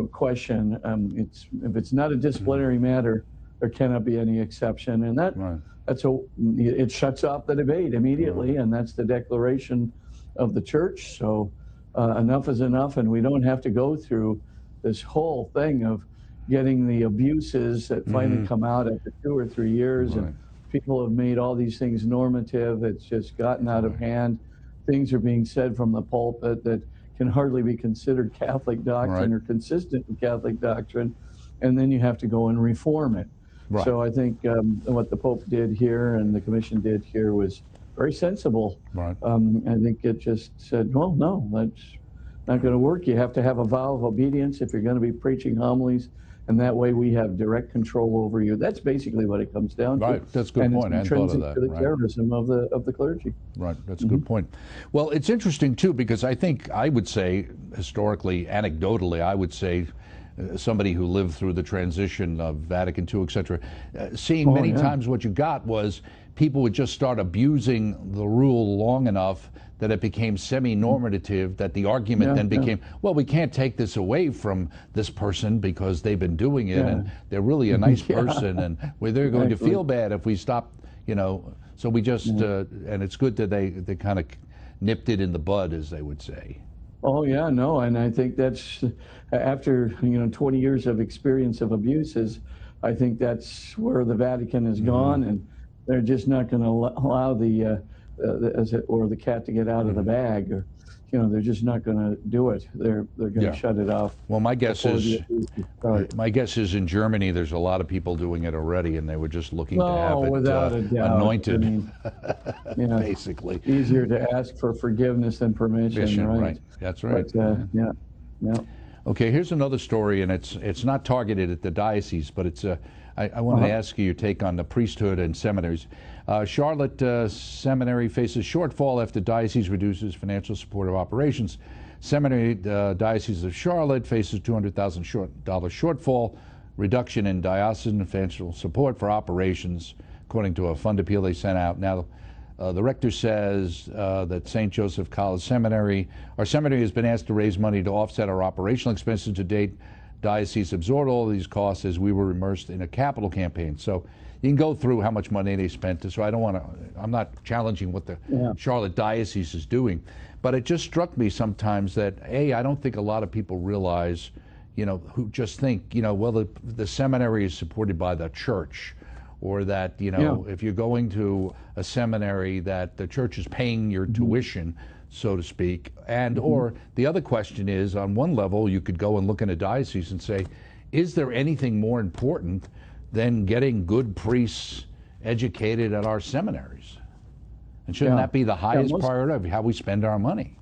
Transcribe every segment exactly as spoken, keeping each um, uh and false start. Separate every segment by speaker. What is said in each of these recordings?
Speaker 1: question. Um, it's if it's not a disciplinary matter, there cannot be any exception, and that
Speaker 2: Right.
Speaker 1: that's a it shuts off the debate immediately, and that's the declaration of the church. So uh, enough is enough, and we don't have to go through this whole thing of getting the abuses that finally
Speaker 2: Mm-hmm.
Speaker 1: come out after two or three years,
Speaker 2: Right.
Speaker 1: and people have made all these things normative. It's just gotten out of
Speaker 2: Right.
Speaker 1: hand. Things are being said from the pulpit that can hardly be considered Catholic doctrine
Speaker 2: Right.
Speaker 1: or consistent with Catholic doctrine, and then you have to go and reform it.
Speaker 2: Right.
Speaker 1: So I think um, what the Pope did here and the Commission did here was very sensible.
Speaker 2: Right.
Speaker 1: Um, I think it just said, well, no, that's not going to work. You have to have a vow of obedience if you're going to be preaching homilies, and that way we have direct control over you. That's basically what it comes down to.
Speaker 2: Right. That's a good
Speaker 1: and
Speaker 2: point. I
Speaker 1: it's
Speaker 2: hadn't thought of
Speaker 1: intrinsic
Speaker 2: that.
Speaker 1: to the
Speaker 2: Right.
Speaker 1: terrorism of the of the clergy.
Speaker 2: Right, that's a good point. Well, it's interesting too because I think I would say historically, anecdotally, I would say uh, somebody who lived through the transition of Vatican two, et cetera, uh, seeing
Speaker 1: Oh,
Speaker 2: many
Speaker 1: yeah.
Speaker 2: times what you got was people would just start abusing the rule long enough that it became semi-normative, that the argument
Speaker 1: Yeah,
Speaker 2: then
Speaker 1: yeah.
Speaker 2: became, well, we can't take this away from this person because they've been doing it
Speaker 1: Yeah.
Speaker 2: and they're really a nice
Speaker 1: Yeah.
Speaker 2: person and well, they're going
Speaker 1: Exactly.
Speaker 2: to feel bad if we stop, you know. So we just, uh, and it's good that they, they kind of nipped it in the bud, as they would say.
Speaker 1: Oh yeah, no, and I think that's after you know twenty years of experience of abuses, I think that's where the Vatican has gone, and they're just not going to allow the, uh, uh, the as it or the cat to get out of the bag, or you know they're just not going to do it. They're they're going to
Speaker 2: Yeah.
Speaker 1: shut it off.
Speaker 2: Well, my guess
Speaker 1: before
Speaker 2: is,
Speaker 1: the abuses start.
Speaker 2: my guess is in Germany, there's a lot of people doing it already, and they were just looking to have
Speaker 1: No,
Speaker 2: it
Speaker 1: without
Speaker 2: uh,
Speaker 1: a doubt.
Speaker 2: anointed,
Speaker 1: I mean, you know,
Speaker 2: basically.
Speaker 1: easier to ask for forgiveness than permission,
Speaker 2: Mission,
Speaker 1: right?
Speaker 2: right. That's right.
Speaker 1: But uh, yeah, yeah.
Speaker 2: Okay, here's another story, and it's it's not targeted at the diocese, but it's uh, I, I wanted to
Speaker 1: Uh-huh.
Speaker 2: ask you your take on the priesthood and seminaries. Uh, Charlotte uh, Seminary faces shortfall after diocese reduces financial support of operations. Seminary uh, Diocese of Charlotte faces two hundred thousand dollars short, shortfall, reduction in diocesan financial support for operations, according to a fund appeal they sent out. Now, uh, the rector says uh, that Saint Joseph College Seminary, our seminary has been asked to raise money to offset our operational expenses to date. Diocese absorbed all of these costs as we were immersed in a capital campaign. So you can go through how much money they spent. So I don't want to, I'm not challenging what the
Speaker 1: Yeah.
Speaker 2: Charlotte Diocese is doing. But it just struck me sometimes that, A, I don't think a lot of people realize, you know, who just think, you know, well, the, the seminary is supported by the church, or that, you know,
Speaker 1: Yeah.
Speaker 2: if you're going to a seminary, that the church is paying your tuition, so to speak. And or the other question is, on one level, you could go and look in a diocese and say, is there anything more important than getting good priests educated at our seminaries? And shouldn't
Speaker 1: Yeah.
Speaker 2: that be the highest
Speaker 1: most-
Speaker 2: priority of how we spend our money?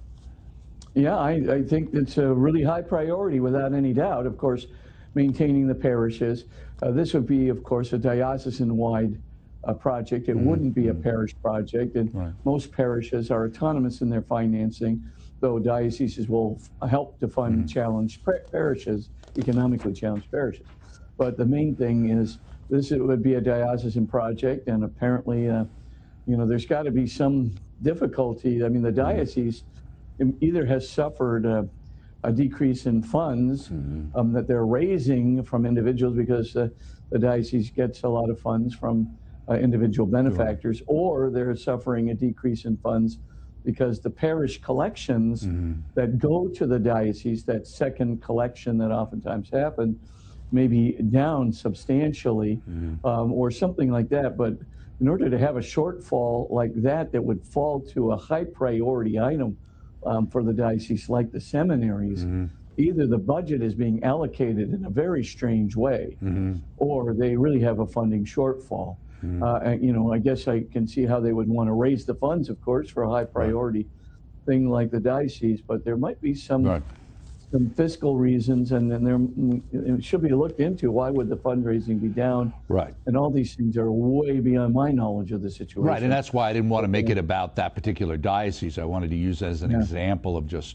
Speaker 1: Yeah, I, I think it's a really high priority without any doubt. Of course, maintaining the parishes. Uh, this would be, of course, a diocesan-wide uh, project. It wouldn't be a parish project, and
Speaker 2: Right.
Speaker 1: most parishes are autonomous in their financing, though dioceses will f- help to fund challenged par- parishes, economically challenged parishes. But the main thing is this it would be a diocesan project, and apparently, uh, you know, there's got to be some difficulty. I mean, the diocese either has suffered a, a decrease in funds um, that they're raising from individuals because uh, the diocese gets a lot of funds from uh, individual benefactors, or they're suffering a decrease in funds because the parish collections that go to the diocese, that second collection that oftentimes happen, may be down substantially um, or something like that. But in order to have a shortfall like that, that would fall to a high priority item um, for the diocese, like the seminaries, either the budget is being allocated in a very strange way, or they really have a funding shortfall. Uh, and, you know, I guess I can see how they would want to raise the funds, of course, for a high priority thing like the diocese, but there might be some
Speaker 2: Right.
Speaker 1: some fiscal reasons, and then there it should be looked into. Why would the fundraising be down?
Speaker 2: Right.
Speaker 1: And all these things are way beyond my knowledge of the situation.
Speaker 2: Right, and that's why I didn't want to make it about that particular diocese. I wanted to use it as an
Speaker 1: Yeah.
Speaker 2: example of just,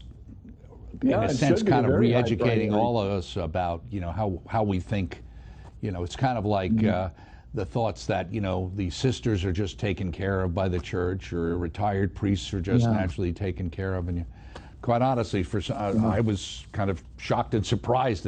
Speaker 2: in
Speaker 1: Yeah,
Speaker 2: a
Speaker 1: it
Speaker 2: sense,
Speaker 1: should be
Speaker 2: kind of
Speaker 1: very high
Speaker 2: re-educating
Speaker 1: priority.
Speaker 2: all of us about, you know, how, how we think. You know, it's kind of like
Speaker 1: Mm-hmm.
Speaker 2: uh, the thoughts that, you know, the sisters are just taken care of by the church, or retired priests are just
Speaker 1: Yeah.
Speaker 2: naturally taken care of. And you, quite honestly, for some, I, I was kind of shocked and surprised at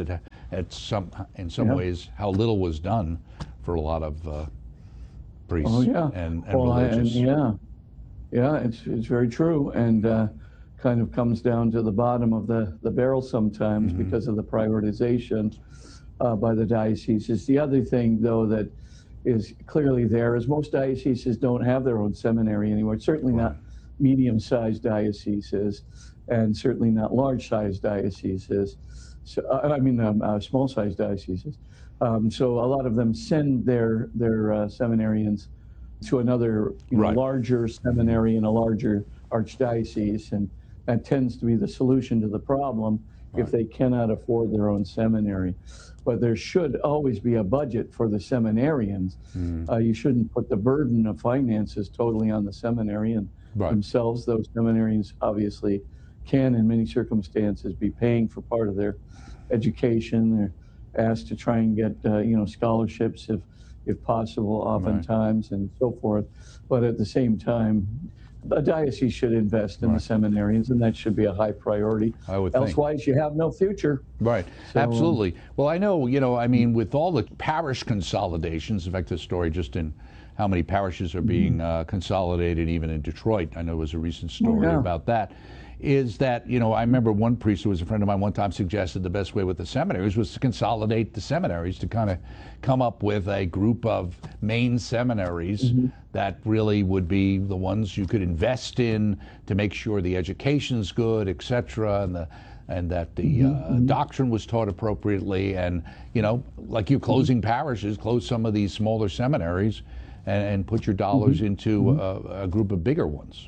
Speaker 2: at some, in some
Speaker 1: Yeah.
Speaker 2: ways, how little was done for a lot of uh, priests
Speaker 1: Oh yeah,
Speaker 2: and, and
Speaker 1: well, I, and
Speaker 2: religious.
Speaker 1: yeah, yeah, it's it's very true, and uh, kind of comes down to the bottom of the the barrel sometimes
Speaker 2: Mm-hmm.
Speaker 1: because of the prioritization uh, by the dioceses. The other thing, though, that is clearly there is most dioceses don't have their own seminary anymore. It's certainly
Speaker 2: Right.
Speaker 1: not medium-sized dioceses, and certainly not large-sized dioceses. So, uh, I mean, um, uh, small-sized dioceses. Um, so a lot of them send their their uh, seminarians to another, you know,
Speaker 2: Right.
Speaker 1: larger seminary in a larger archdiocese, and that tends to be the solution to the problem
Speaker 2: Right.
Speaker 1: if they cannot afford their own seminary. But there should always be a budget for the seminarians.
Speaker 2: Mm-hmm.
Speaker 1: Uh, you shouldn't put the burden of finances totally on the seminarian
Speaker 2: Right.
Speaker 1: themselves. Those seminarians obviously can, in many circumstances, be paying for part of their education. They're asked to try and get, uh, you know, scholarships if, if possible, oftentimes, and so forth. But at the same time, a diocese should invest in
Speaker 2: Right.
Speaker 1: the seminarians, and that should be a high priority.
Speaker 2: I would think.
Speaker 1: Elsewise, you have no future.
Speaker 2: Right,
Speaker 1: So, um,
Speaker 2: absolutely. Well, I know, you know, I mean, with all the parish consolidations, in fact, the story just in how many parishes are being uh, consolidated, even in Detroit, I know there was a recent story
Speaker 1: yeah.
Speaker 2: about that, is that, you know, I remember one priest who was a friend of mine one time suggested the best way with the seminaries was to consolidate the seminaries, to kind of come up with a group of main seminaries
Speaker 1: Mm-hmm.
Speaker 2: that really would be the ones you could invest in to make sure the education's good, et cetera, and the and that the uh, doctrine was taught appropriately, and, you know, like you closing parishes, close some of these smaller seminaries, and, and put your dollars into a, a group of bigger ones.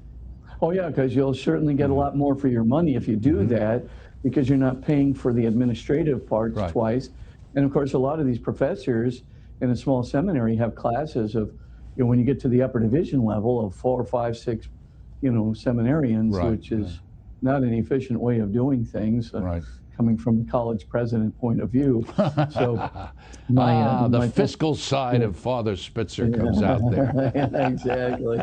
Speaker 1: Oh yeah, because you'll certainly get a lot more for your money if you do
Speaker 2: Mm-hmm.
Speaker 1: that, because you're not paying for the administrative parts
Speaker 2: Right.
Speaker 1: twice. And of course, a lot of these professors in a small seminary have classes of, you know, when you get to the upper division level of four, five, six, you know, seminarians,
Speaker 2: Right,
Speaker 1: which is not an efficient way of doing things. uh,
Speaker 2: Right.
Speaker 1: Coming from a college president point of view. So my,
Speaker 2: ah,
Speaker 1: uh,
Speaker 2: the
Speaker 1: my
Speaker 2: fiscal side of Father Spitzer comes out there.
Speaker 1: Exactly.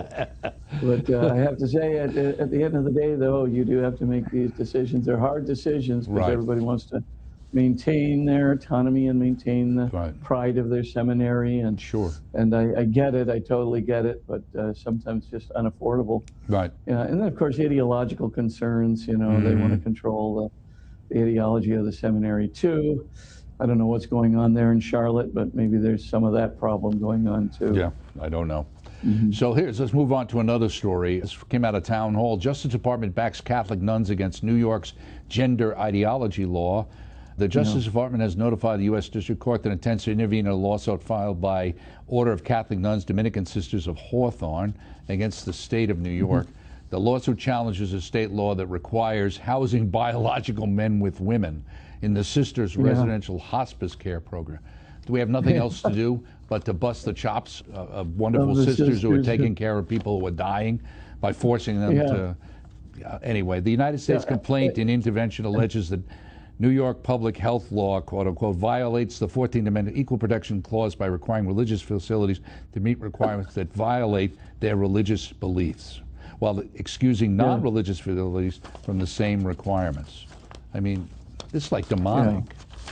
Speaker 1: But uh, I have to say, at, the- at the end of the day, though, you do have to make these decisions. They're hard decisions because
Speaker 2: Right.
Speaker 1: everybody wants to maintain their autonomy and maintain the
Speaker 2: Right.
Speaker 1: pride of their seminary. And
Speaker 2: Sure.
Speaker 1: and I, I get it. I totally get it. But uh, sometimes just unaffordable.
Speaker 2: Right.
Speaker 1: Yeah, and then, of course, ideological concerns. You know, they want to control the, the ideology of the seminary, too. I don't know what's going on there in Charlotte, but maybe there's some of that problem going on, too.
Speaker 2: Yeah, I don't know. So here's, let's move on to another story. This came out of Town Hall. Justice Department backs Catholic nuns against New York's gender ideology law. The Justice Department has notified the U S District Court that it intends to intervene in a lawsuit filed by Order of Catholic Nuns, Dominican Sisters of Hawthorne, against the state of New York. The lawsuit challenges a state law that requires housing biological men with women in the Sisters Residential Hospice Care Program. Do we have nothing else to do but to bust the chops uh, of wonderful
Speaker 1: Of the
Speaker 2: sisters, who are
Speaker 1: sisters who-
Speaker 2: taking care of people who are dying by forcing them
Speaker 1: Yeah.
Speaker 2: to... Uh, anyway, the United States
Speaker 1: Yeah,
Speaker 2: complaint in intervention alleges that New York public health law, quote unquote, violates the fourteenth Amendment Equal Protection Clause by requiring religious facilities to meet requirements that violate their religious beliefs, while excusing non-religious facilities from the same requirements. I mean, it's like demonic.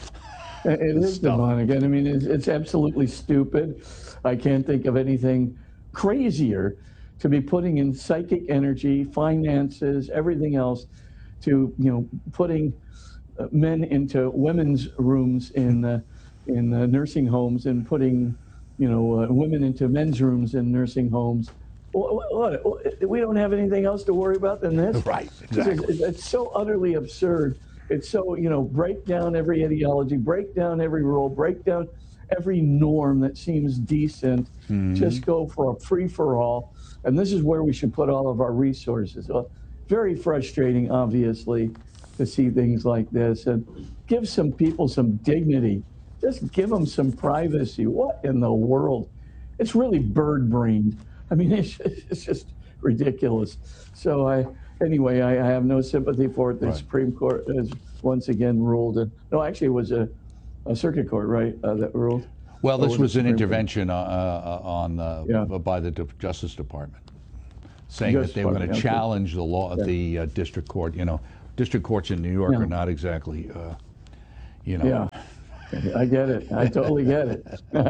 Speaker 1: It is
Speaker 2: stuff.
Speaker 1: demonic. And I mean, it's, it's absolutely stupid. I can't think of anything crazier to be putting in psychic energy, finances, everything else to, you know, putting uh, men into women's rooms in uh, in uh, nursing homes and putting, you know, uh, women into men's rooms in nursing homes. What, what, what, we don't have anything else to worry about than this.
Speaker 2: Right,
Speaker 1: It's,
Speaker 2: exactly.
Speaker 1: it's, it's so utterly absurd. It's so, you know, break down every ideology, break down every rule, break down every norm that seems decent.
Speaker 2: Mm-hmm.
Speaker 1: Just go for a free-for-all. And this is where we should put all of our resources. Well, very frustrating, obviously, to see things like this. And give some people some dignity. Just give them some privacy. What in the world? It's really bird-brained. I mean, it's, it's just ridiculous. So I, anyway, I, I have no sympathy for it. The
Speaker 2: Right.
Speaker 1: Supreme Court has once again ruled. It, no, actually, it was a, a circuit court, right, uh, that ruled.
Speaker 2: Well,
Speaker 1: Or
Speaker 2: this
Speaker 1: it
Speaker 2: was an
Speaker 1: Supreme Court?
Speaker 2: intervention uh, uh, on uh,
Speaker 1: Yeah.
Speaker 2: by the D- Justice Department, saying
Speaker 1: Justice
Speaker 2: that they were going to
Speaker 1: Department, okay.
Speaker 2: challenge the law,
Speaker 1: Yeah.
Speaker 2: the uh, district court. You know, district courts in New York
Speaker 1: Yeah.
Speaker 2: are not exactly, uh, you know,
Speaker 1: Yeah. I get it. I totally get it.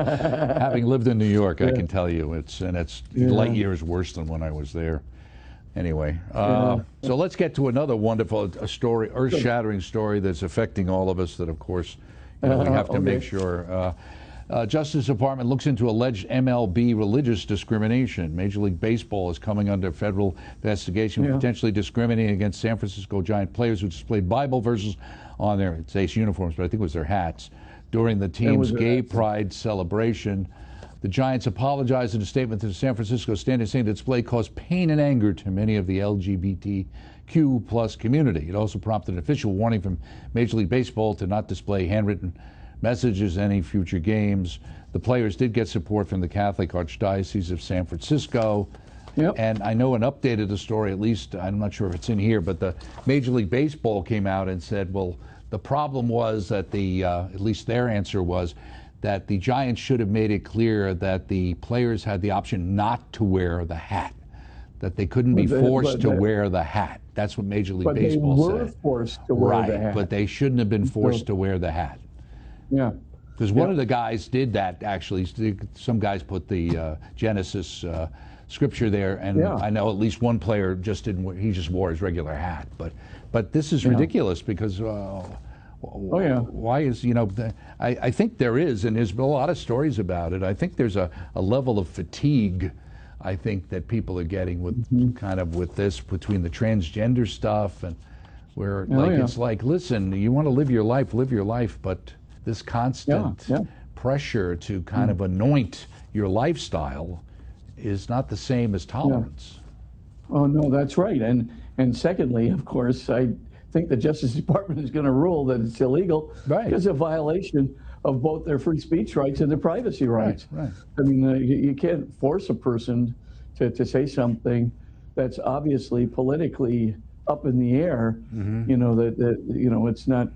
Speaker 2: Having lived in New York, yeah. I can tell you it's and it's yeah. light years worse than when I was there. Anyway, uh, yeah. so let's get to another wonderful a story, earth-shattering story that's affecting all of us. That, of course, you know, we have to uh, okay. make sure. Uh, uh, Justice Department looks into alleged M L B religious discrimination. Major League Baseball is coming under federal investigation for yeah. potentially discriminating against San Francisco Giant players who displayed Bible verses on their, it's ace uniforms, but I think it was their hats, during the team's gay pride celebration. The Giants apologized in a statement to the San Francisco Standard, saying the display caused pain and anger to many of the L G B T Q plus community. It also prompted an official warning from Major League Baseball to not display handwritten messages in any future games. The players did get support from the Catholic Archdiocese of San Francisco. Yep. And I know an update of the story, at least, I'm not sure if it's in here, but the Major League Baseball came out and said, well, the problem was that the, uh, at least their answer was, that the Giants should have made it clear that the players had the option not to wear the hat, that they couldn't be they, forced to they, wear the hat. That's what Major League
Speaker 1: but
Speaker 2: Baseball
Speaker 1: they were
Speaker 2: said.
Speaker 1: Forced to wear
Speaker 2: right,
Speaker 1: the hat.
Speaker 2: But they shouldn't have been forced
Speaker 1: so,
Speaker 2: to wear the hat.
Speaker 1: Yeah.
Speaker 2: Because one yeah. of the guys did that, actually. Some guys put the uh, Genesis uh, scripture there, and yeah. I know at least one player just didn't wear, he just wore his regular hat. But, but this is yeah. ridiculous because... Uh,
Speaker 1: Oh, yeah.
Speaker 2: Why is, you know, I, I think there is, and there's been a lot of stories about it. I think there's a, a level of fatigue, I think, that people are getting with mm-hmm. kind of with this, between the transgender stuff, and where, oh, like, yeah. it's like, listen, you want to live your life, live your life, but this constant yeah, yeah. pressure to kind mm. of anoint your lifestyle is not the same as tolerance.
Speaker 1: Yeah. Oh, no, that's right. And, and secondly, of course, I think the Justice Department is going to rule that it's illegal
Speaker 2: right.
Speaker 1: because of violation of both their free speech rights and their privacy rights.
Speaker 2: Right, right.
Speaker 1: I mean, uh, you, you can't force a person to, to say something that's obviously politically up in the air. Mm-hmm. You know, that, that you know it's not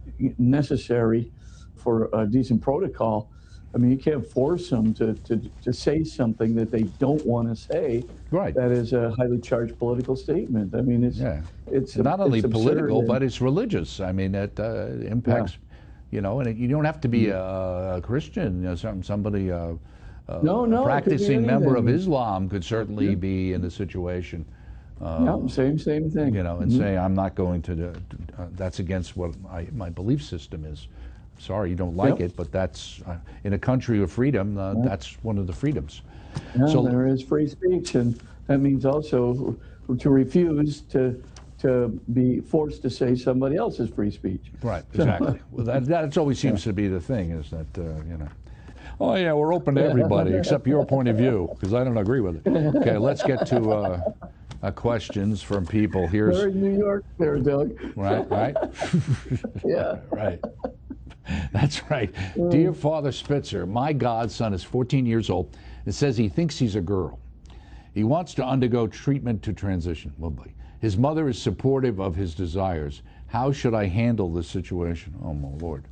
Speaker 1: necessary for a decent protocol. I mean, you can't force them to, to, to say something that they don't want to say.
Speaker 2: Right.
Speaker 1: That is a highly charged political statement. I mean, it's
Speaker 2: yeah.
Speaker 1: it's
Speaker 2: not
Speaker 1: it's
Speaker 2: only
Speaker 1: absurd.
Speaker 2: political, but it's religious. I mean, it uh, impacts, yeah. you know, and it, you don't have to be a, a Christian. You know, some, somebody, uh, uh,
Speaker 1: no, no,
Speaker 2: a practicing member of Islam could certainly yeah. be in a situation.
Speaker 1: Uh, yeah, same, same thing.
Speaker 2: You know, and
Speaker 1: mm-hmm.
Speaker 2: say, I'm not going to, uh, that's against what I, my belief system is. Sorry, you don't like yep. it, but that's, uh, in a country of freedom, uh, yep. that's one of the freedoms.
Speaker 1: Yeah,
Speaker 2: so
Speaker 1: there is free speech, and that means also to refuse to to be forced to say somebody else's free speach.
Speaker 2: Right, exactly. Well, that that always seems yeah. to be the thing, is that, uh, you know, oh yeah, we're open to everybody except your point of view, because I don't agree with it. Okay, let's get to uh, uh, questions from people. Here's
Speaker 1: We're in New York there, Doug.
Speaker 2: Right, right.
Speaker 1: Yeah.
Speaker 2: Right. That's right. Mm. Dear Father Spitzer, my godson is fourteen years old and says he thinks he's a girl. He wants to undergo treatment to transition. Well, his mother is supportive of his desires. How should I handle this situation? Oh, my Lord.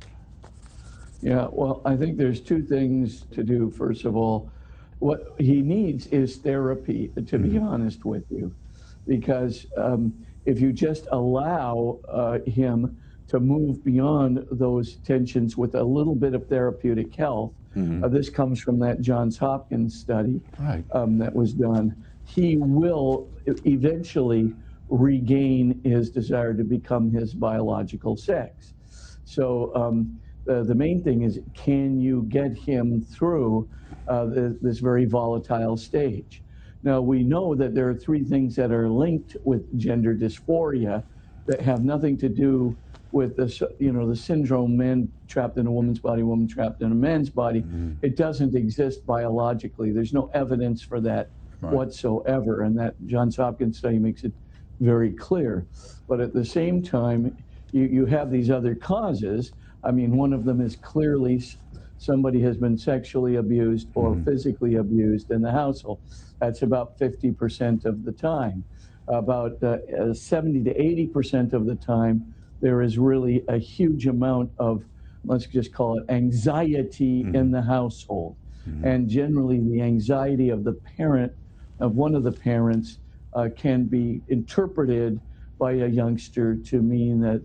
Speaker 1: Yeah, well, I think there's two things to do. First of all, what he needs is therapy, to mm-hmm. be honest with you, because um, if you just allow uh, him to move beyond those tensions with a little bit of therapeutic health. Mm-hmm. Uh, this comes from that Johns Hopkins study
Speaker 2: right.
Speaker 1: um, that was done. He will eventually regain his desire to become his biological sex. So um, the, the main thing is, can you get him through uh, the, this very volatile stage? Now, we know that there are three things that are linked with gender dysphoria that have nothing to do with this, you know, the syndrome, man trapped in a woman's body, woman trapped in a man's body. Mm-hmm. It doesn't exist biologically. There's no evidence for that right. whatsoever, and that Johns Hopkins study makes it very clear. But at the same time, you, you have these other causes. I mean, one of them is clearly somebody has been sexually abused or mm-hmm. physically abused in the household. That's about fifty percent of the time. About uh, seventy to eighty percent of the time, there is really a huge amount of, let's just call it, anxiety mm-hmm. in the household. Mm-hmm. And generally the anxiety of the parent, of one of the parents, uh, can be interpreted by a youngster to mean that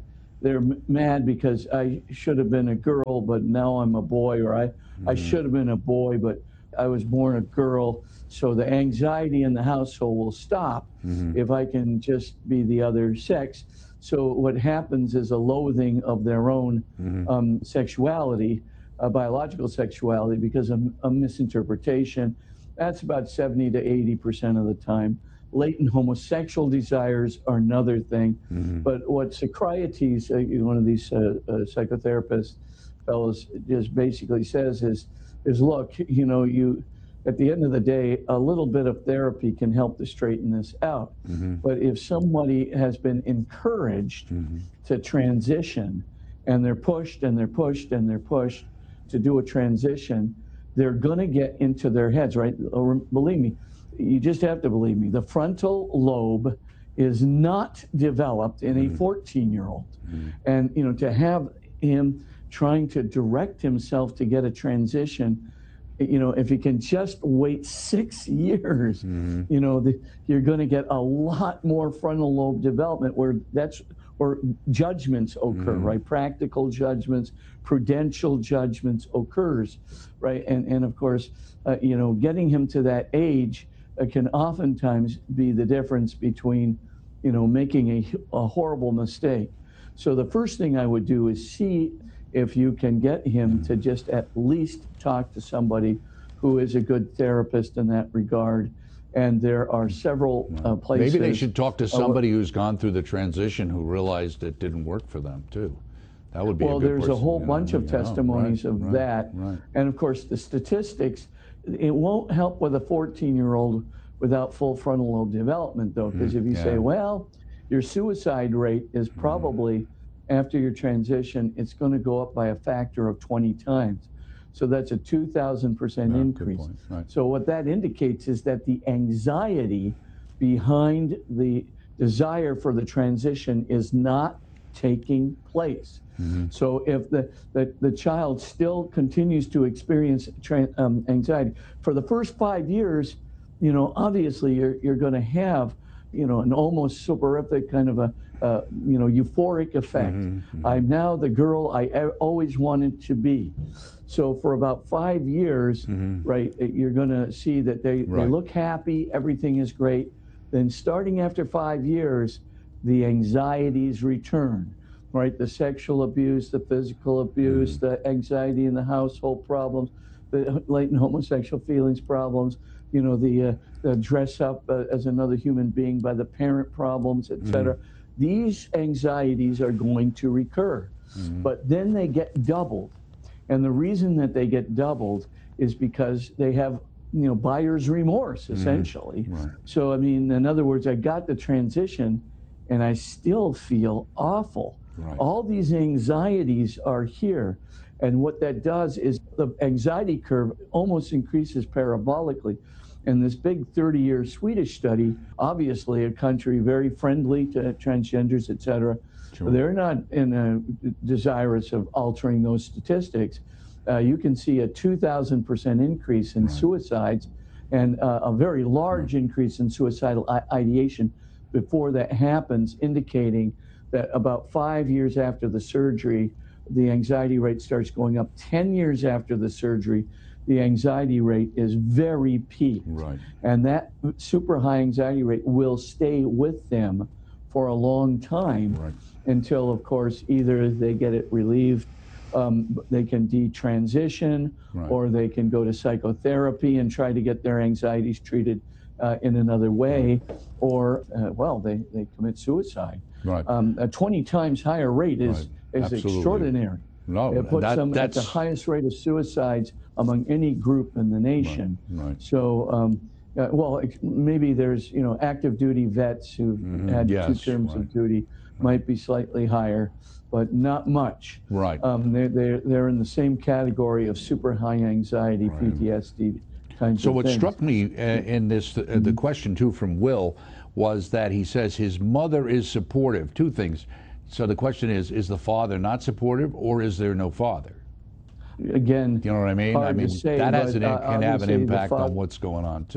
Speaker 1: they're m- mad because I should have been a girl, but now I'm a boy, or I, mm-hmm. I should have been a boy, but I was born a girl. So the anxiety in the household will stop mm-hmm. if I can just be the other sex. So what happens is a loathing of their own mm-hmm. um, sexuality, uh, biological sexuality, because of a misinterpretation. That's about seventy to eighty percent of the time. Latent homosexual desires are another thing. Mm-hmm. But what Socrates, uh, one of these uh, uh, psychotherapist fellows, just basically says is, is look, you know, you, at the end of the day, a little bit of therapy can help to straighten this out. Mm-hmm. But if somebody has been encouraged mm-hmm. to transition, and they're pushed and they're pushed and they're pushed to do a transition, they're going to get into their heads, right? Or believe me, you just have to believe me. The frontal lobe is not developed in a fourteen-year-old. Mm-hmm. And, you know, to have him trying to direct himself to get a transition, you know, if he can just wait six years, mm-hmm. you know, the, you're going to get a lot more frontal lobe development where that's where judgments occur, mm-hmm. right? Practical judgments, prudential judgments occurs, right? And and of course, uh, you know, getting him to that age uh, can oftentimes be the difference between, you know, making a, a horrible mistake. So the first thing I would do is see if you can get him to just at least talk to somebody who is a good therapist in that regard. And there are several uh, places.
Speaker 2: Maybe they should talk to somebody uh, who's gone through the transition who realized it didn't work for them, too. That would be
Speaker 1: well,
Speaker 2: a good
Speaker 1: there's
Speaker 2: person,
Speaker 1: a whole
Speaker 2: you
Speaker 1: bunch
Speaker 2: know,
Speaker 1: of testimonies
Speaker 2: right,
Speaker 1: of
Speaker 2: right,
Speaker 1: that.
Speaker 2: Right.
Speaker 1: And of course, the statistics, it won't help with a fourteen-year-old without full frontal lobe development, though, because mm, if you yeah. say, well, your suicide rate is probably, mm. after your transition, it's going to go up by a factor of twenty times. So that's a two thousand percent
Speaker 2: yeah,
Speaker 1: increase.
Speaker 2: Right.
Speaker 1: So what that indicates is that the anxiety behind the desire for the transition is not taking place. Mm-hmm. So if the, the, the child still continues to experience tra- um, anxiety, for the first five years, you know, obviously you're, you're going to have, you know, an almost soporific kind of a, uh, you know, euphoric effect. Mm-hmm, mm-hmm. I'm now the girl I always wanted to be. So for about five years, mm-hmm. right, you're going to see that they, right. they look happy, everything is great. Then starting after five years, the anxieties return, right? The sexual abuse, the physical abuse, mm-hmm. the anxiety in the household problems, the latent homosexual feelings problems, you know, the, uh, the dress up uh, as another human being by the parent problems, et cetera. Mm-hmm. These anxieties are going to recur, mm-hmm. but then they get doubled. And the reason that they get doubled is because they have, you know, buyer's remorse, essentially. Mm, right. So, I mean, in other words, I got the transition and I still feel awful. Right. All these anxieties are here. And what that does is the anxiety curve almost increases parabolically. And this big thirty-year Swedish study, obviously a country very friendly to transgenders, et cetera, sure. They're not in a, desirous of altering those statistics. Uh, you can see a two thousand percent increase in right. suicides and uh, a very large right. increase in suicidal I- ideation before that happens, indicating that about five years after the surgery, the anxiety rate starts going up. ten years after the surgery, the anxiety rate is very peaked. Right. And that super high anxiety rate will stay with them for a long time right. until, of course, either they get it relieved, um, they can detransition, right. or they can go to psychotherapy and try to get their anxieties treated uh, in another way, right. or, uh, well, they, they commit suicide. Right. Um, a twenty times higher rate is, right. is extraordinary.
Speaker 2: No,
Speaker 1: it puts
Speaker 2: that,
Speaker 1: them
Speaker 2: that's...
Speaker 1: at the highest rate of suicides among any group in the nation. Right, right. So, um, uh, well, maybe there's, you know, active duty vets who've mm-hmm. had yes, two terms right. of duty right. might be slightly higher, but not much. Right. Um, they're, they're, they're in the same category of super high anxiety, right. P T S D kinds
Speaker 2: so
Speaker 1: of
Speaker 2: what
Speaker 1: things.
Speaker 2: struck me uh, in this, uh, mm-hmm. the question too from Will, was that he says his mother is supportive. Two things. So the question is, is the father not supportive, or is there no father?
Speaker 1: Again,
Speaker 2: you know what I mean? I mean,
Speaker 1: say,
Speaker 2: that has
Speaker 1: but,
Speaker 2: an,
Speaker 1: uh,
Speaker 2: can have an impact
Speaker 1: fa-
Speaker 2: on what's going on too.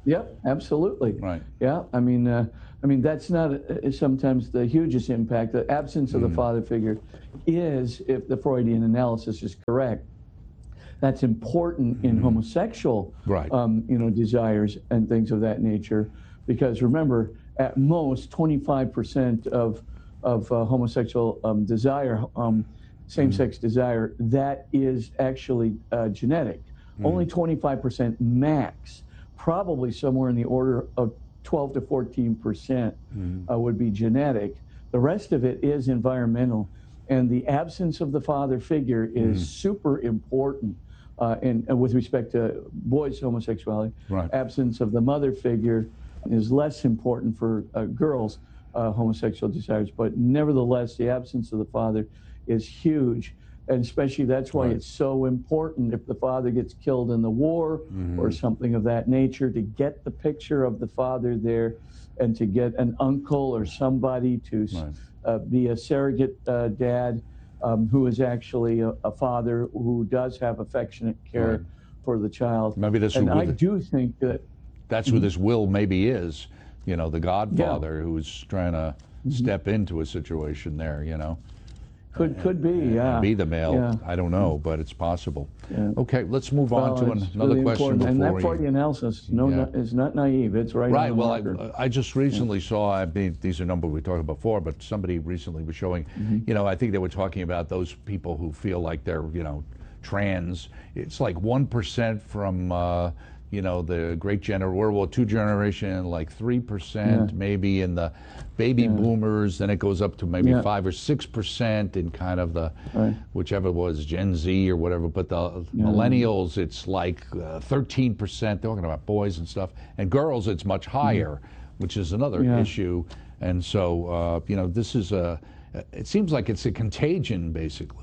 Speaker 1: Yep, absolutely.
Speaker 2: Right.
Speaker 1: Yeah, I mean, uh, I mean that's not uh, sometimes the hugest impact. The absence of the father figure is, if the Freudian analysis is correct, that's important in homosexual,
Speaker 2: Right.
Speaker 1: um, you know, desires and things of that nature. Because remember, at most, twenty-five percent of of uh, homosexual um, desire, um, same-sex desire, that is actually uh, genetic. Only twenty-five percent max, probably somewhere in the order of twelve to fourteen percent uh, would be genetic. The rest of it is environmental. And the absence of the father figure is super important uh, in, uh, with respect to boys' homosexuality.
Speaker 2: Right.
Speaker 1: Absence of the mother figure is less important for uh, girls' uh, homosexual desires. But nevertheless, the absence of the father is huge. And especially that's why
Speaker 2: Right.
Speaker 1: it's so important if the father gets killed in the war or something of that nature, to get the picture of the father there and to get an uncle or somebody to
Speaker 2: Right.
Speaker 1: uh, be a surrogate uh, dad um, who is actually a, a father who does have affectionate care
Speaker 2: Right.
Speaker 1: for the child.
Speaker 2: Maybe that's
Speaker 1: and
Speaker 2: who
Speaker 1: I
Speaker 2: the-
Speaker 1: do think that
Speaker 2: That's who this Will maybe is, you know, the godfather who's trying to step into a situation there, you know.
Speaker 1: could could be, yeah.
Speaker 2: And be the male.
Speaker 1: Yeah.
Speaker 2: I don't know, but it's possible.
Speaker 1: Yeah.
Speaker 2: Okay, let's move on
Speaker 1: Well,
Speaker 2: to an,
Speaker 1: it's
Speaker 2: another
Speaker 1: really
Speaker 2: question
Speaker 1: important. And
Speaker 2: before
Speaker 1: that
Speaker 2: we...
Speaker 1: Freudian analysis no,
Speaker 2: Yeah.
Speaker 1: not, is not naive. It's right,
Speaker 2: Right.
Speaker 1: on the
Speaker 2: Well,
Speaker 1: marker.
Speaker 2: I, I just recently saw. I mean, these are numbers we talked about before, but somebody recently was showing.
Speaker 1: Mm-hmm.
Speaker 2: You know, I think they were talking about those people who feel like they're, you know, trans. It's like one percent from, uh, you know, the great gener World War Two generation, like three percent
Speaker 1: Yeah.
Speaker 2: maybe in the baby boomers. Then it goes up to maybe
Speaker 1: Yeah.
Speaker 2: five or six percent in kind of the
Speaker 1: Right.
Speaker 2: whichever was Gen Z or whatever. But the millennials, it's like uh, thirteen percent. Talking about boys and stuff, and girls, it's much higher, which is another
Speaker 1: Yeah.
Speaker 2: issue. And so, uh, you know, this is a. It seems like it's a contagion, basically.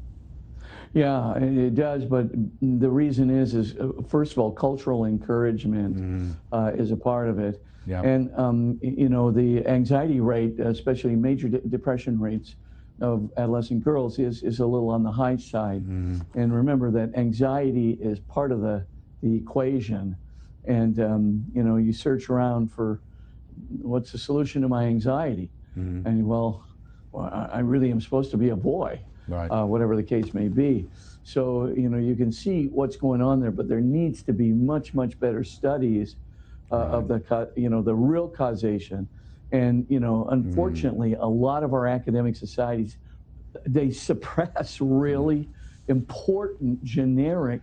Speaker 1: Yeah, it it does, but the reason is, is uh, first of all, cultural encouragement uh, is a part of it.
Speaker 2: Yeah.
Speaker 1: And, um, y- you know, the anxiety rate, especially major de- depression rates of adolescent girls is, is a little on the high side. And remember that anxiety is part of the, the equation. And, um, you know, you search around for what's the solution to my anxiety? And, well, well, I I really am supposed to be a boy.
Speaker 2: Right.
Speaker 1: Uh, whatever the case may be. So, you know, you can see what's going on there, but there needs to be much, much better studies uh, of the, ca- you know, the real causation. And, you know, unfortunately, a lot of our academic societies, they suppress really important generic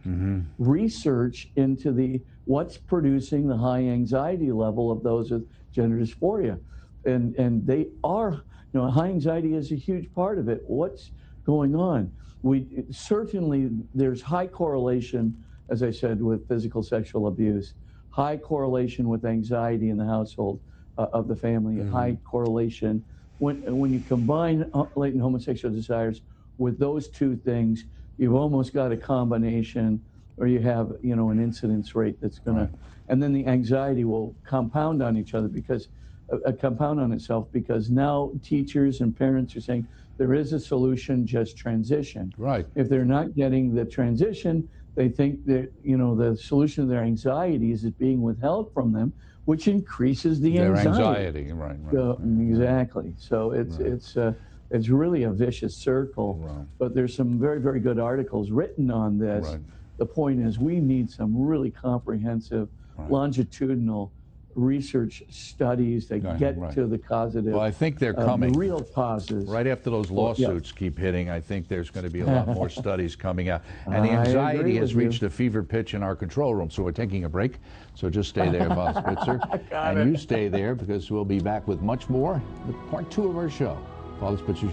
Speaker 1: research into the what's producing the high anxiety level of those with gender dysphoria. And, and they are, you know, high anxiety is a huge part of it. What's going on? We certainly, there's high correlation, as I said, with physical sexual abuse, high correlation with anxiety in the household uh, of the family, high correlation when when you combine uh, latent homosexual desires with those two things, you've almost got a combination, or you have, you know, an incidence rate that's going
Speaker 2: Right.
Speaker 1: to, and then the anxiety will compound on each other because uh, uh, compound on itself because now teachers and parents are saying there is a solution, just transition.
Speaker 2: Right.
Speaker 1: If they're not getting the transition, they think that, you know, the solution to their anxieties is being withheld from them, which increases the
Speaker 2: Their
Speaker 1: anxiety.
Speaker 2: anxiety, right? right.
Speaker 1: So, exactly. So it's
Speaker 2: Right.
Speaker 1: it's uh, it's really a vicious circle.
Speaker 2: Right.
Speaker 1: But there's some very very good articles written on this.
Speaker 2: Right.
Speaker 1: The point is, we need some really comprehensive,
Speaker 2: Right.
Speaker 1: longitudinal research studies that
Speaker 2: Right,
Speaker 1: get
Speaker 2: right.
Speaker 1: to the causative,
Speaker 2: Well, I think they're
Speaker 1: uh,
Speaker 2: coming.
Speaker 1: the real causes.
Speaker 2: Right after those
Speaker 1: Well, yeah.
Speaker 2: lawsuits keep hitting, I think there's going to be a lot more studies coming out. And the
Speaker 1: I
Speaker 2: anxiety
Speaker 1: agree
Speaker 2: has
Speaker 1: with you.
Speaker 2: reached a fever pitch in our control room, so we're taking a break. So just stay there, Bob Spitzer.
Speaker 1: Got
Speaker 2: and
Speaker 1: it.
Speaker 2: you stay there because we'll be back with much more, with part two of our show. Father Spitzer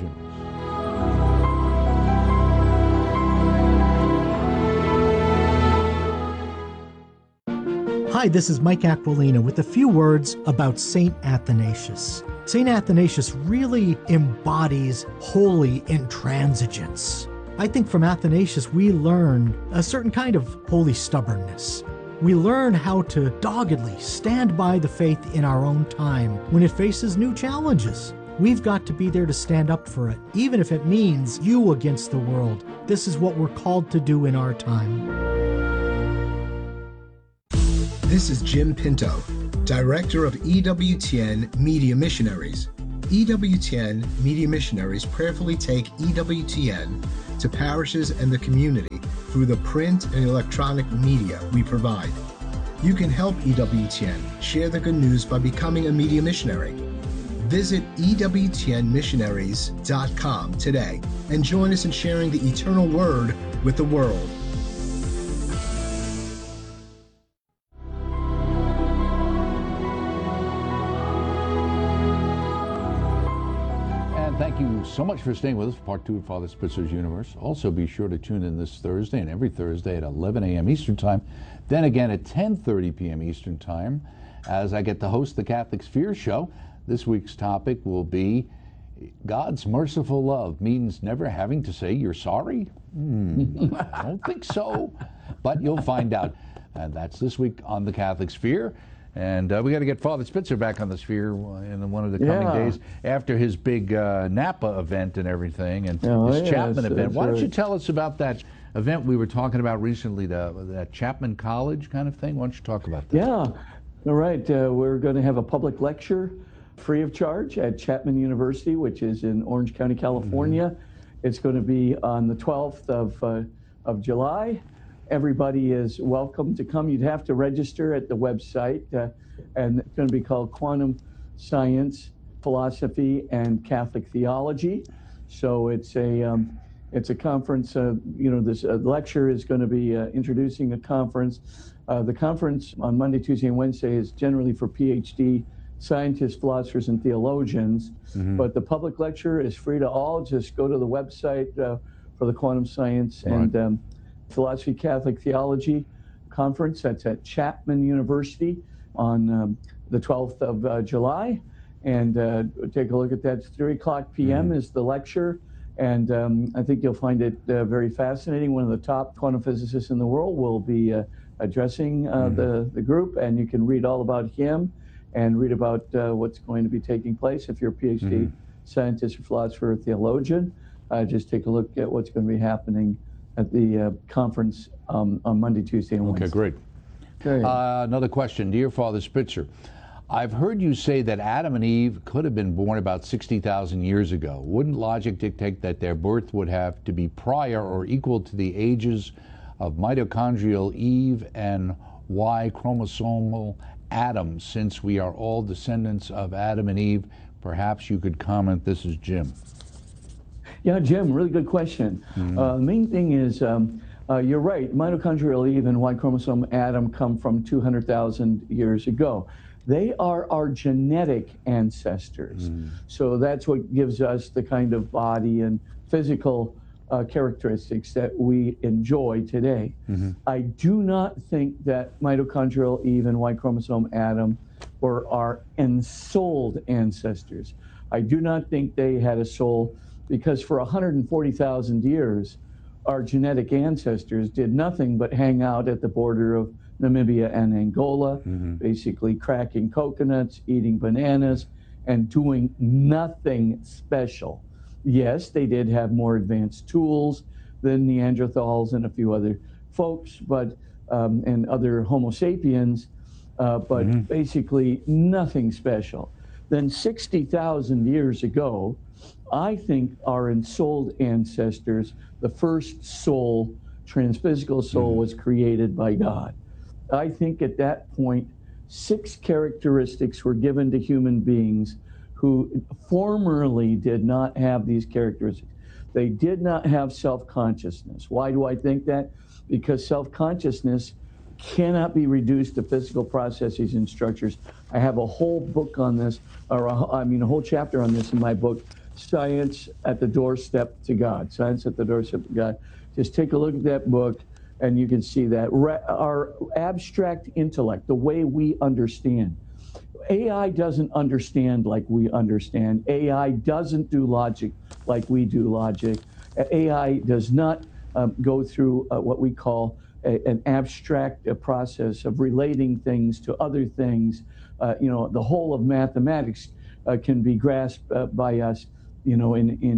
Speaker 2: Junior
Speaker 3: Hi, this is Mike Aquilina with a few words about Saint Athanasius. Saint Athanasius really embodies holy intransigence. I think from Athanasius we learn a certain kind of holy stubbornness. We learn how to doggedly stand by the faith in our own time when it faces new challenges. We've got to be there to stand up for it, even if it means you against the world. This is what we're called to do in our time.
Speaker 4: This is Jim Pinto, Director of E W T N Media Missionaries. E W T N Media Missionaries prayerfully take E W T N to parishes and the community through the print and electronic media we provide. You can help E W T N share the good news by becoming a media missionary. Visit E W T N missionaries dot com today and join us in sharing the eternal word with the world.
Speaker 2: Thank you so much for staying with us for part two of Father Spitzer's Universe. Also, be sure to tune in this Thursday and every Thursday at eleven a m Eastern Time, then again at ten thirty p m Eastern Time, as I get to host the Catholic Sphere Show. This week's topic will be God's merciful love means never having to say you're sorry? Hmm, I don't think so, but you'll find out. And that's this week on the Catholic Sphere. And uh, we got to get Father Spitzer back on the Sphere in one of the coming
Speaker 1: yeah.
Speaker 2: days after his big uh, Napa event and everything, and
Speaker 1: oh,
Speaker 2: his
Speaker 1: yes,
Speaker 2: Chapman event. Why don't
Speaker 1: right.
Speaker 2: you tell us about that event we were talking about recently, the, that Chapman College kind of thing? Why don't you talk about that?
Speaker 1: Yeah, all right. Uh, we're going to have a public lecture free of charge at Chapman University, which is in Orange County, California. Mm-hmm. It's going to be on the twelfth of, uh, of July. Everybody is welcome to come. You'd have to register at the website, uh, and it's going to be called Quantum Science, Philosophy, and Catholic Theology. So it's a um, it's a conference. Uh, you know, this uh, lecture is going to be uh, introducing a conference. Uh, the conference on Monday, Tuesday, and Wednesday is generally for P H D scientists, philosophers, and theologians. Mm-hmm. But the public lecture is free to all. Just go to the website uh, for the Quantum Science right. and um, Philosophy Catholic Theology Conference. That's at Chapman University on um, the twelfth of uh, July. And uh, take a look at that. It's three o'clock p m Mm-hmm. is the lecture. And um, I think you'll find it uh, very fascinating. One of the top quantum physicists in the world will be uh, addressing uh, mm-hmm. the, the group. And you can read all about him and read about uh, what's going to be taking place. If you're a P H D mm-hmm. scientist or philosopher or theologian, uh, just take a look at what's going to be happening at the uh, conference um, on Monday, Tuesday, and Wednesday.
Speaker 2: Okay, great.
Speaker 1: Okay.
Speaker 2: Uh, another question. Dear Father Spitzer, I've heard you say that Adam and Eve could have been born about sixty thousand years ago. Wouldn't logic dictate that their birth would have to be prior or equal to the ages of mitochondrial Eve and Y chromosomal Adam, since we are all descendants of Adam and Eve? Perhaps you could comment. This is Jim.
Speaker 1: Yeah, Jim, really good question. Mm-hmm. Uh, the main thing is, um, uh, you're right, mitochondrial Eve and Y chromosome Adam come from two hundred thousand years ago. They are our genetic ancestors. Mm-hmm. So that's what gives us the kind of body and physical uh, characteristics that we enjoy today. Mm-hmm. I do not think that mitochondrial Eve and Y chromosome Adam were our ensouled ancestors. I do not think they had a soul, because for one hundred forty thousand years, our genetic ancestors did nothing but hang out at the border of Namibia and Angola, mm-hmm. basically cracking coconuts, eating bananas, and doing nothing special. Yes, they did have more advanced tools than Neanderthals and a few other folks, but um, and other Homo sapiens, uh, but mm-hmm. basically nothing special. Then sixty thousand years ago, I think our ensouled ancestors, the first soul, transphysical soul, mm-hmm. was created by God. I think at that point, six characteristics were given to human beings who formerly did not have these characteristics. They did not have self-consciousness. Why do I think that? Because self-consciousness cannot be reduced to physical processes and structures. I have a whole book on this, or a, I mean a whole chapter on this in my book, Science at the Doorstep to God. Science at the Doorstep to God. Just take a look at that book and you can see that. Re- our abstract intellect, the way we understand. A I doesn't understand like we understand. A I doesn't do logic like we do logic. A I does not um, go through uh, what we call a, an abstract uh, process of relating things to other things. Uh, you know, the whole of mathematics uh, can be grasped uh, by us, you know, in, in uh,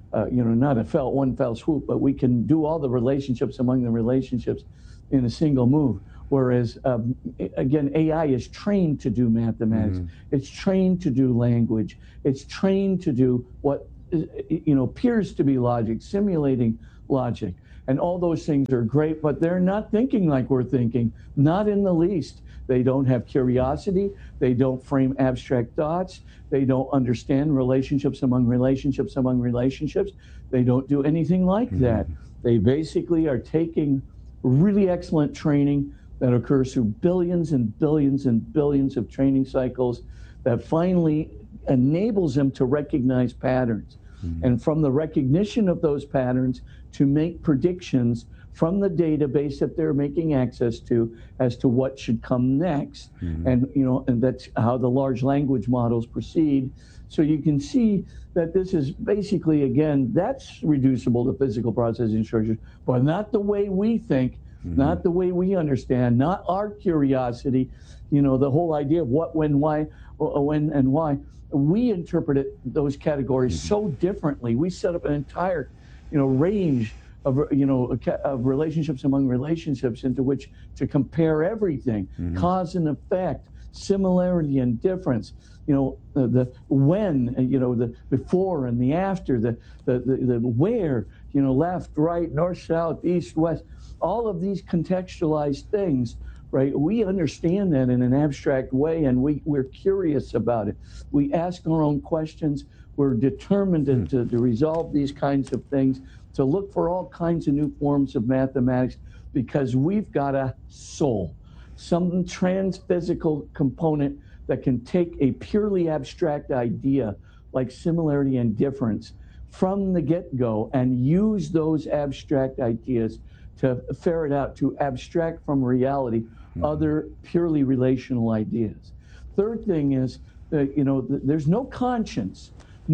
Speaker 1: uh, you know, not a fell, one fell swoop, but we can do all the relationships among the relationships in a single move. Whereas, um, again, A I is trained to do mathematics. Mm-hmm. It's trained to do language. It's trained to do what, you know, appears to be logic, simulating logic. And all those things are great, but they're not thinking like we're thinking, not in the least. They don't have curiosity. They don't frame abstract thoughts. They don't understand relationships among relationships among relationships. They don't do anything like mm-hmm. that. They basically are taking really excellent training that occurs through billions and billions and billions of training cycles that finally enables them to recognize patterns. Mm-hmm. And from the recognition of those patterns to make predictions from the database that they're making access to as to what should come next. Mm-hmm. And, you know, and that's how the large language models proceed. So you can see that this is basically, again, that's reducible to physical processing structures, but not the way we think. Mm-hmm. Not the way we understand, not our curiosity, you know, the whole idea of what, when, why, when, and why. We interpret it, those categories mm-hmm. so differently. We set up an entire, you know, range of, you know, of relationships among relationships into which to compare everything, mm-hmm. cause and effect, similarity and difference. You know, the, the when, you know, the before and the after, the, the, the, the where, you know, left, right, north, south, east, west. All of these contextualized things, right? We understand that in an abstract way, and we, we're curious about it. We ask our own questions. We're determined to, to, to resolve these kinds of things, to look for all kinds of new forms of mathematics, because we've got a soul, some trans-physical component that can take a purely abstract idea like similarity and difference from the get-go and use those abstract ideas to ferret out, to abstract from reality mm-hmm. other purely relational ideas. Third thing is, that, you know, th- there's no conscience,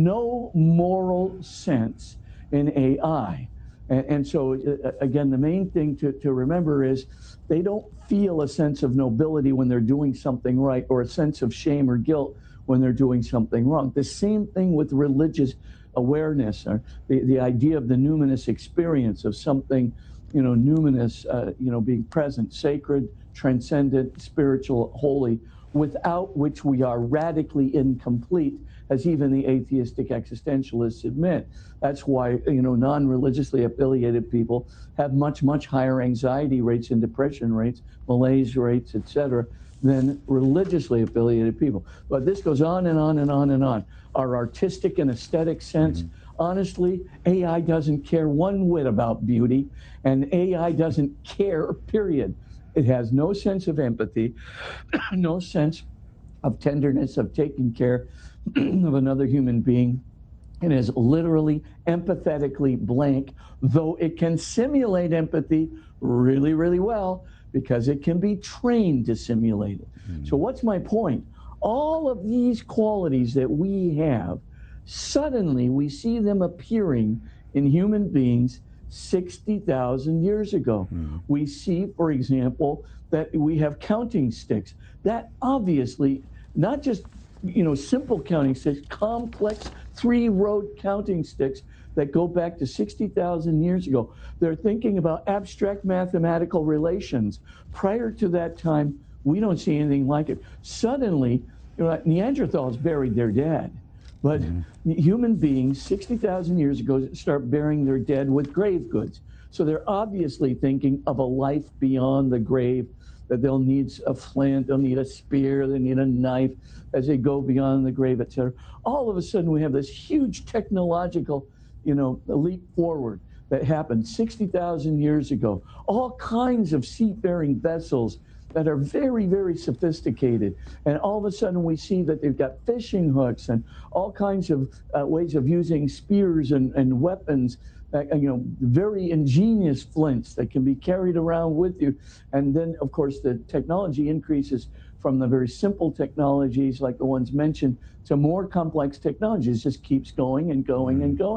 Speaker 1: no moral sense in A I. And, and so, uh, again, the main thing to, to remember is they don't feel a sense of nobility when they're doing something right, or a sense of shame or guilt when they're doing something wrong. The same thing with religious awareness, or the, the idea of the numinous experience of something, you know, numinous, uh, you know, being present, sacred, transcendent, spiritual, holy, without which we are radically incomplete, as even the atheistic existentialists admit. That's why, you know, non-religiously affiliated people have much, much higher anxiety rates and depression rates, malaise rates, et cetera, than religiously affiliated people. But this goes on and on and on and on. Our artistic and aesthetic sense, mm-hmm. honestly, A I doesn't care one whit about beauty, and A I doesn't care, period. It has no sense of empathy, no sense of tenderness, of taking care of another human being. It is literally empathetically blank, though it can simulate empathy really, really well, because it can be trained to simulate it. Mm-hmm. So what's my point? All of these qualities that we have, suddenly we see them appearing in human beings sixty thousand years ago. Mm-hmm. We see, for example, that we have counting sticks. That obviously, not just, you know, simple counting sticks, complex three-road counting sticks that go back to sixty thousand years ago. They're thinking about abstract mathematical relations. Prior to that time, we don't see anything like it. Suddenly, you know, Neanderthals buried their dead. But mm-hmm. human beings sixty thousand years ago start burying their dead with grave goods. So they're obviously thinking of a life beyond the grave, that they'll need a flint, they'll need a spear, they need a knife as they go beyond the grave, et cetera. All of a sudden we have this huge technological, you know, leap forward that happened sixty thousand years ago. All kinds of seafaring vessels that are very, very sophisticated. And all of a sudden we see that they've got fishing hooks and all kinds of uh, ways of using spears and, and weapons, uh, you know, very ingenious flints that can be carried around with you. And then, of course, the technology increases from the very simple technologies like the ones mentioned to more complex technologies. It just keeps going and going and going.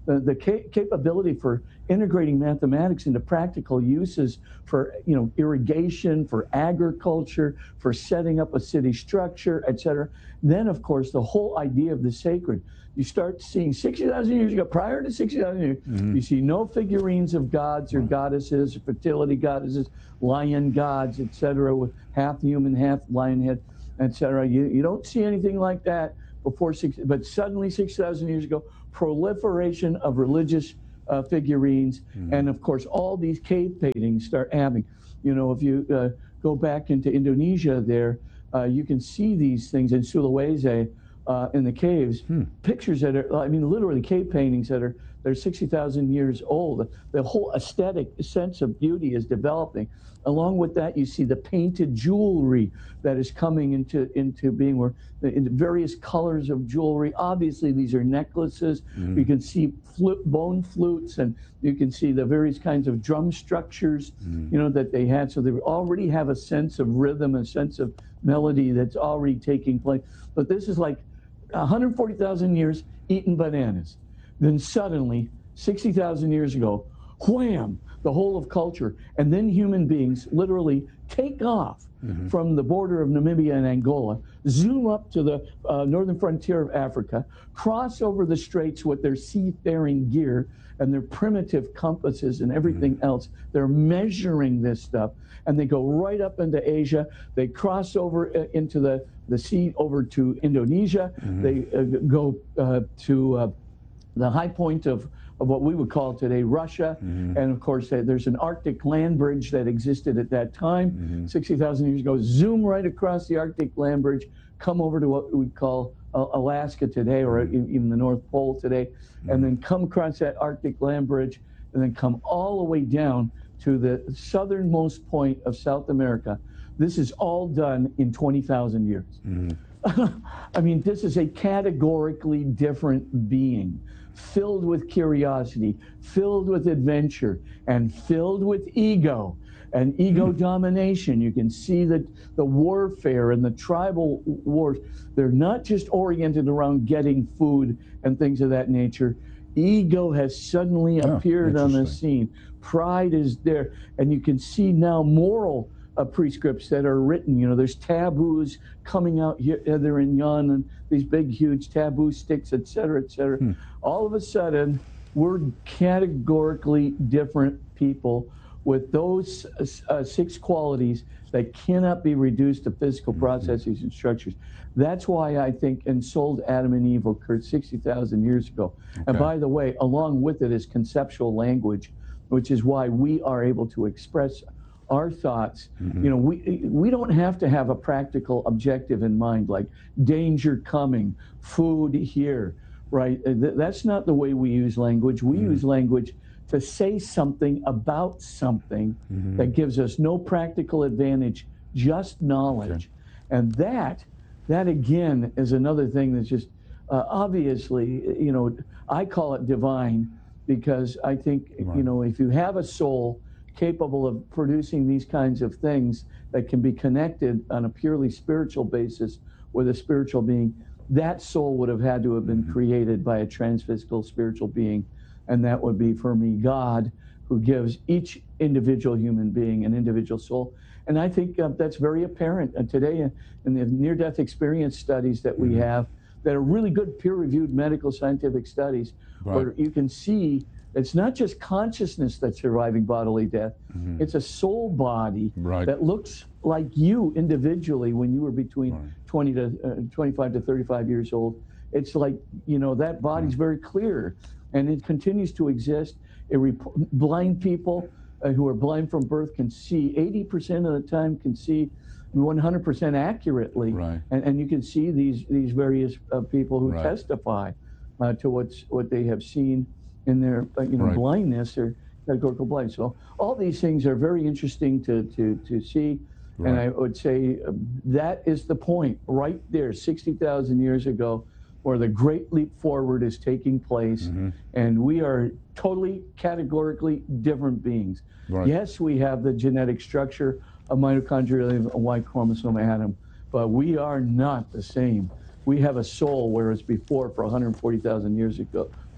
Speaker 1: the, the ca- capability for integrating mathematics into practical uses for, you know, irrigation, for agriculture, for setting up a city structure, et cetera. Then, of course, the whole idea of the sacred. You start seeing sixty thousand years ago, prior to sixty thousand years, mm-hmm. you see no figurines of gods or right. goddesses, or fertility goddesses, lion gods, et cetera, with half human, half lion head, et cetera. You, you don't see anything like that before six, but suddenly six thousand years ago, proliferation of religious uh, figurines, mm-hmm. and of course, all these cave paintings start having. You know, if you uh, go back into Indonesia there, uh, you can see these things in Sulawesi, uh, in the caves, hmm. pictures that are, I mean, literally cave paintings that are, they're sixty thousand years old. The whole aesthetic sense of beauty is developing. Along with that, you see the painted jewelry that is coming into, into being, where in various colors of jewelry. Obviously, these are necklaces. Mm-hmm. You can see flute, bone flutes, and you can see the various kinds of drum structures, mm-hmm. you know, that they had. So they already have a sense of rhythm, a sense of melody that's already taking place. But this is like one hundred forty thousand years eating bananas. Then suddenly, sixty thousand years ago, wham, the whole of culture, and then human beings literally take off mm-hmm. from the border of Namibia and Angola, zoom up to the uh, northern frontier of Africa, cross over the straits with their seafaring gear and their primitive compasses and everything mm-hmm. else. They're measuring this stuff, and they go right up into Asia. They cross over uh, into the, the sea over to Indonesia. Mm-hmm. They uh, go uh, to uh, the high point of of what we would call today Russia. Mm-hmm. And of course, there's an Arctic land bridge that existed at that time, mm-hmm. sixty thousand years ago. Zoom right across the Arctic land bridge, come over to what we call uh, Alaska today, or mm-hmm. even the North Pole today, mm-hmm. and then come across that Arctic land bridge, and then come all the way down to the southernmost point of South America. This is all done in twenty thousand years. Mm-hmm. I mean, this is a categorically different being, filled with curiosity, filled with adventure, and filled with ego and ego mm. domination. You can see that the warfare and the tribal wars, they're not just oriented around getting food and things of that nature. Ego has suddenly oh, appeared on the scene. Pride is there, and you can see now moral Uh, prescripts that are written. You know, there's taboos coming out here, there and yon, and these big, huge taboo sticks, et cetera, et cetera. Hmm. All of a sudden, we're categorically different people with those uh, six qualities that cannot be reduced to physical mm-hmm. processes and structures. That's why I think ensouled Adam and Eve occurred sixty thousand years ago. Okay. And by the way, along with it is conceptual language, which is why we are able to express our thoughts. Mm-hmm. You know, we we don't have to have a practical objective in mind, like danger coming, food here, right? That's not the way we use language. We mm-hmm. use language to say something about something mm-hmm. that gives us no practical advantage, just knowledge. Okay. And that, that again is another thing that's just uh, obviously, you know, I call it divine, because I think, right. you know, if you have a soul capable of producing these kinds of things that can be connected on a purely spiritual basis with a spiritual being, that soul would have had to have been mm-hmm. created by a transphysical spiritual being, and that would be, for me, God, who gives each individual human being an individual soul. And I think uh, that's very apparent uh, today in, in the near-death experience studies that we mm-hmm. have, that are really good peer-reviewed medical scientific studies, right. where you can see it's not just consciousness that's surviving bodily death. Mm-hmm. It's a soul body right. that looks like you individually when you were between right. twenty to uh, twenty-five to thirty-five years old. It's like, you know, that body's right. very clear, and it continues to exist. It rep- blind people uh, who are blind from birth can see eighty percent of the time, can see one hundred percent accurately. Right. And, and you can see these, these various uh, people who right. testify uh, to what's, what they have seen in their, you know, right. blindness or categorical blindness. So all these things are very interesting to to to see, right. and I would say uh, that is the point right there, sixty thousand years ago, where the great leap forward is taking place, mm-hmm. and we are totally categorically different beings. Right. Yes, we have the genetic structure of mitochondrial and Y chromosome atom, but we are not the same. We have a soul, whereas before, for one hundred forty thousand years ago,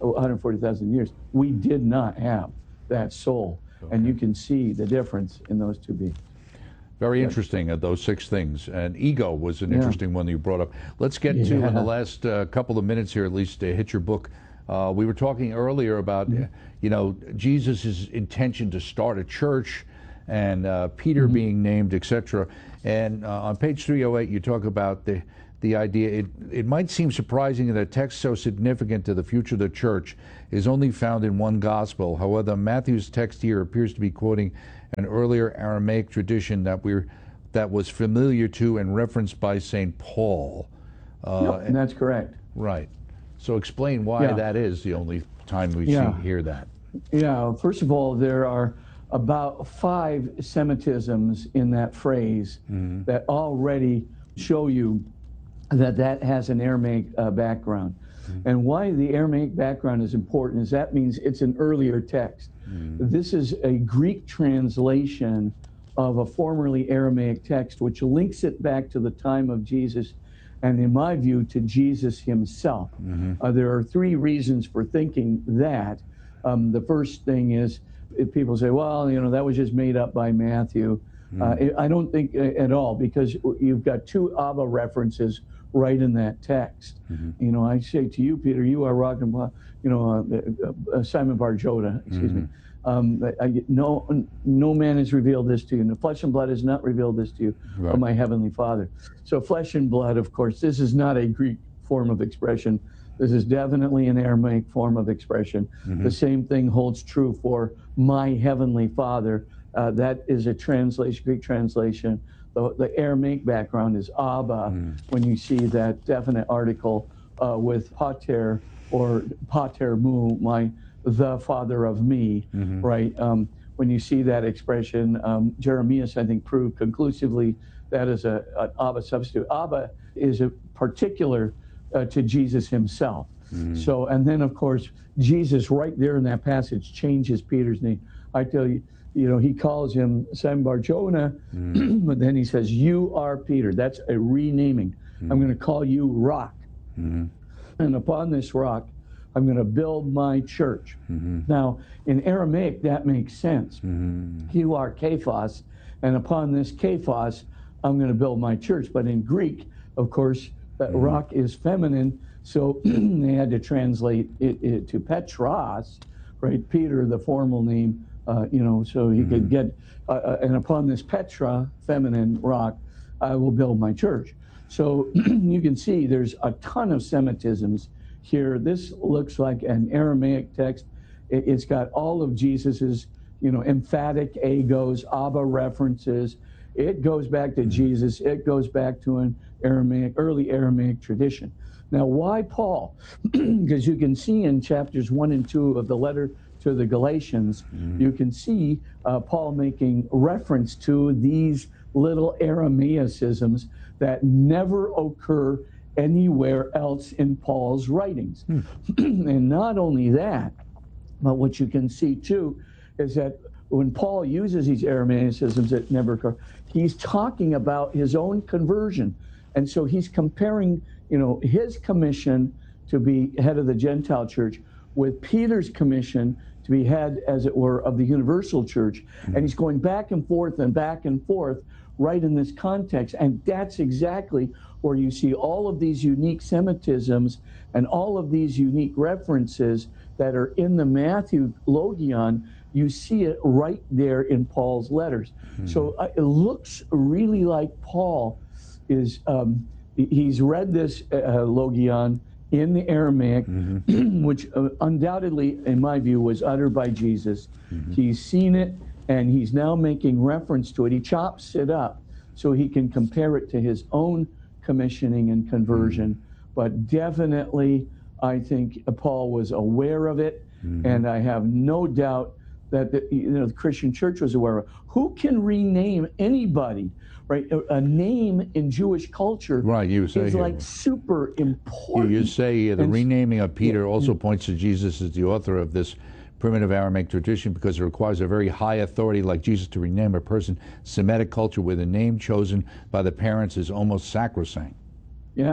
Speaker 1: one hundred forty thousand years, we did not have that soul. Okay. And you can see the difference in those two beings.
Speaker 2: Very interesting, uh, those six things. And ego was an
Speaker 1: yeah.
Speaker 2: interesting one that you brought up. Let's get
Speaker 1: yeah.
Speaker 2: to, in the last uh, couple of minutes here at least, to hit your book. Uh, we were talking earlier about, mm-hmm. you know, Jesus' intention to start a church and uh, Peter mm-hmm. being named, et cetera. And uh, on page three oh eight, you talk about the the idea, it, it might seem surprising that a text so significant to the future of the church is only found in one gospel. However, Matthew's text here appears to be quoting an earlier Aramaic tradition that we're that was familiar to and referenced by Saint Paul.
Speaker 1: Uh, yep, and that's correct.
Speaker 2: Right. So explain why yeah. that is the only time we
Speaker 1: yeah.
Speaker 2: see, hear that.
Speaker 1: Yeah, first of all, there are about five Semitisms in that phrase mm-hmm. that already show you that that has an Aramaic uh, background. Mm-hmm. And why the Aramaic background is important is that means it's an earlier text. Mm-hmm. This is a Greek translation of a formerly Aramaic text, which links it back to the time of Jesus, and in my view, to Jesus himself. Mm-hmm. Uh, there are three reasons for thinking that. Um, the first thing is, if people say, well, you know, that was just made up by Matthew. Mm-hmm. Uh, I don't think at all, because you've got two Abba references right in that text. Mm-hmm. You know, I say to you, Peter, you are rocking, you know, uh, uh, Simon Bar Jonah, excuse mm-hmm. me. Um, I, no, no man has revealed this to you. No flesh and blood has not revealed this to you, right. but my heavenly Father. So flesh and blood, of course, this is not a Greek form of expression. This is definitely an Aramaic form of expression. Mm-hmm. The same thing holds true for my heavenly Father. Uh, that is a translation, Greek translation. The, the Aramaic background is Abba, mm. when you see that definite article uh, with pater or pater mu, my the father of me, mm-hmm. right? Um, when you see that expression, um, Jeremias, I think, proved conclusively that is a, an Abba substitute. Abba is a particular uh, to Jesus himself. Mm-hmm. So, and then of course, Jesus right there in that passage changes Peter's name. I tell you, you know, he calls him Simon Bar Jonah, mm-hmm. but then he says, you are Peter. That's a renaming. Mm-hmm. I'm going to call you Rock. Mm-hmm. And upon this rock, I'm going to build my church. Mm-hmm. Now, in Aramaic, that makes sense. Mm-hmm. You are Kephas, and upon this Kephas, I'm going to build my church. But in Greek, of course, that mm-hmm. rock is feminine, so they had to translate it, it to Petros, right? Peter, the formal name, uh, you know, so he mm-hmm. could get, uh, uh, and upon this Petra, feminine rock, I will build my church. So you can see there's a ton of Semitisms here. This looks like an Aramaic text. It, it's got all of Jesus's, you know, emphatic egos, Abba references. It goes back to mm-hmm. Jesus. It goes back to an Aramaic, early Aramaic tradition. Now, why Paul? Because you can see in chapters one and two of the letter to the Galatians, mm-hmm. you can see uh, Paul making reference to these little Aramaicisms that never occur anywhere else in Paul's writings. Hmm. And not only that, but what you can see too is that when Paul uses these Aramaicisms that never occur, he's talking about his own conversion. And so he's comparing, you know, his commission to be head of the Gentile church with Peter's commission to be head, as it were, of the universal church. Hmm. And he's going back and forth and back and forth right in this context. And that's exactly where you see all of these unique Semitisms and all of these unique references that are in the Matthew Logion. You see it right there in Paul's letters. Mm-hmm. So uh, it looks really like Paul is, um, he's read this uh, Logion in the Aramaic, mm-hmm. which uh, undoubtedly, in my view, was uttered by Jesus. Mm-hmm. He's seen it, and he's now making reference to it. He chops it up so he can compare it to his own commissioning and conversion. Mm-hmm. But definitely, I think Paul was aware of it, mm-hmm. and I have no doubt that the, you know, the Christian church was aware of it. Who can rename anybody, right? A, a name in Jewish culture
Speaker 2: right, you say
Speaker 1: is
Speaker 2: here.
Speaker 1: like super important.
Speaker 2: You, you say uh, the
Speaker 1: and,
Speaker 2: renaming of Peter
Speaker 1: yeah,
Speaker 2: also
Speaker 1: yeah.
Speaker 2: points to Jesus as the author of this primitive Aramaic tradition, because it requires a very high authority like Jesus to rename a person. Semitic culture where the name chosen by the parents is almost sacrosanct.
Speaker 1: Yeah,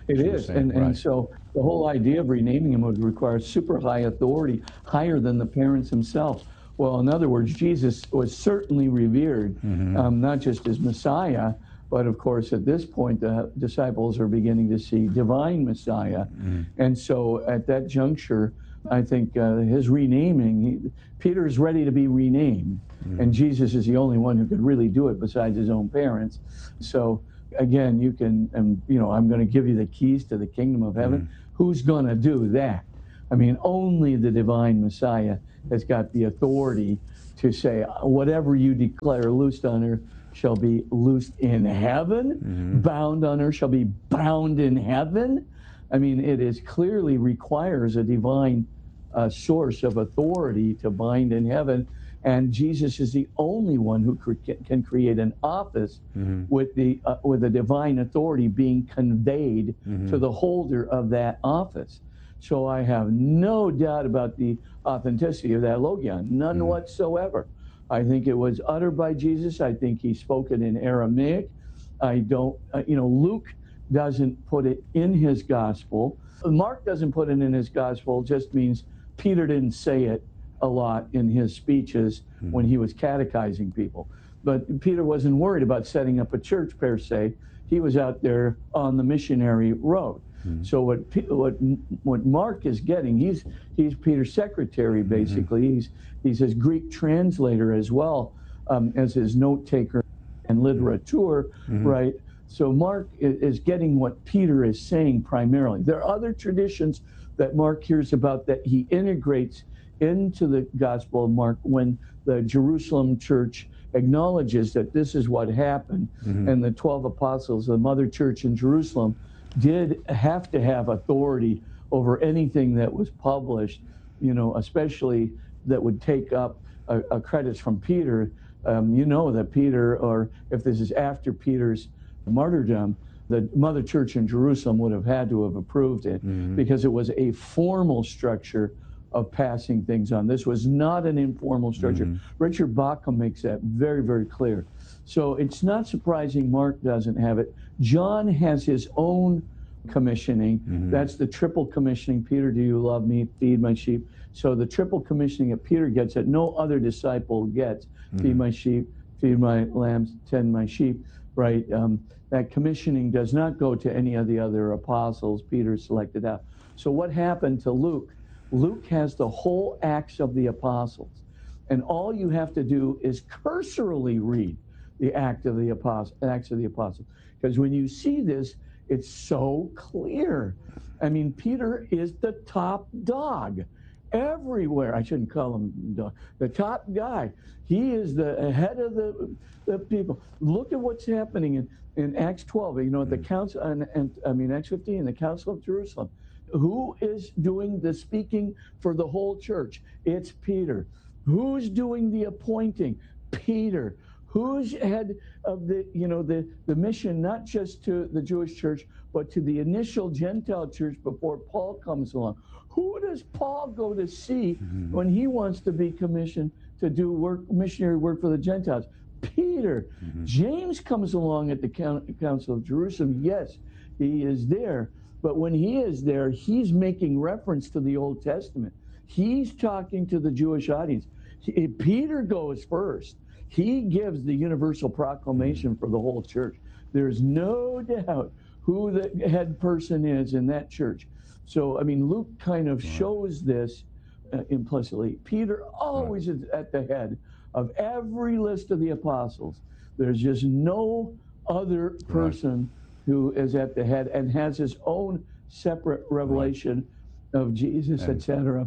Speaker 1: It
Speaker 2: you were
Speaker 1: is,
Speaker 2: saying,
Speaker 1: and, and
Speaker 2: right.
Speaker 1: so the whole idea of renaming him would require super high authority, higher than the parents themselves. Well, in other words, Jesus was certainly revered,
Speaker 2: Mm-hmm.
Speaker 1: um, not just as Messiah, but of course, at this point, the disciples are beginning to see divine Messiah.
Speaker 2: Mm-hmm.
Speaker 1: And so at that juncture, I think uh, his renaming, he, Peter is ready to be renamed.
Speaker 2: Mm-hmm.
Speaker 1: And Jesus is the only one who could really do it besides his own parents. So again, you can, and you know, I'm going to give you the keys to the kingdom of heaven.
Speaker 2: Mm-hmm.
Speaker 1: Who's going to do that? I mean, only the divine Messiah has got the authority to say, whatever you declare loosed on earth shall be loosed in heaven,
Speaker 2: Mm-hmm.
Speaker 1: bound on earth shall be bound in heaven. I mean, it is clearly requires a divine uh, source of authority to bind in heaven. And Jesus is the only one who cre- can create an office
Speaker 2: Mm-hmm.
Speaker 1: with the uh, with a divine authority being conveyed
Speaker 2: Mm-hmm.
Speaker 1: to the holder of that office. So I have no doubt about the authenticity of that logion, none
Speaker 2: Mm-hmm.
Speaker 1: whatsoever. I think it was uttered by Jesus. I think he spoke it in Aramaic. I don't, uh, you know, Luke doesn't put it in his gospel. Mark doesn't put it in his gospel, just means Peter didn't say it a lot in his speeches
Speaker 2: Mm-hmm.
Speaker 1: when he was catechizing people. But Peter wasn't worried about setting up a church per se. He was out there on the missionary road.
Speaker 2: Mm-hmm.
Speaker 1: So what Pe- what what Mark is getting, he's he's Peter's secretary basically. Mm-hmm. He's he's his Greek translator as well um, as his note taker and literature,
Speaker 2: Mm-hmm.
Speaker 1: right? So Mark is, is getting what Peter is saying primarily. There are other traditions that Mark hears about that he integrates into the Gospel of Mark when the Jerusalem church acknowledges that this is what happened,
Speaker 2: Mm-hmm.
Speaker 1: and the twelve apostles, the mother church in Jerusalem, did have to have authority over anything that was published, you know, especially that would take up uh, uh, credits from Peter. Um, you know that Peter, or if this is after Peter's martyrdom, the mother church in Jerusalem would have had to have approved it
Speaker 2: Mm-hmm.
Speaker 1: because it was a formal structure of passing things on. This was not an informal structure.
Speaker 2: Mm-hmm.
Speaker 1: Richard Bauckham makes that very, very clear. So it's not surprising Mark doesn't have it. John has his own commissioning.
Speaker 2: Mm-hmm.
Speaker 1: That's the triple commissioning. Peter, do you love me? Feed my sheep. So the triple commissioning that Peter gets that no other disciple gets.
Speaker 2: Mm-hmm.
Speaker 1: Feed my sheep, feed my lambs, tend my sheep, right? Um, that commissioning does not go to any of the other apostles. Peter selected out. So what happened to Luke? Luke has the whole Acts of the Apostles. And all you have to do is cursorily read the act of the apostle, Acts of the Apostles. Because when you see this, it's so clear. I mean, Peter is the top dog everywhere. I shouldn't call him dog. The top guy. He is the head of the, the people. Look at what's happening in, in Acts twelve. You know, at the council, and, and I mean, Acts fifteen, the Council of Jerusalem. Who is doing the speaking for the whole church? It's Peter. Who's doing the appointing? Peter. Who's head of the, you know, the, the mission, not just to the Jewish church, but to the initial Gentile church before Paul comes along? Who does Paul go to see mm-hmm. when he wants to be commissioned to do work, missionary work for the Gentiles? Peter. Mm-hmm. James comes along at the Council of Jerusalem. Yes, he is there. But when he is there, he's making reference to the Old Testament. He's talking to the Jewish audience. He, Peter goes first. He gives the universal proclamation for the whole church. There's no doubt who the head person is in that church. So, I mean, Luke kind of shows this uh, implicitly. Peter always is at the head of every list of the apostles. There's just no other person who is at the head and has his own separate revelation right. of Jesus, et cetera.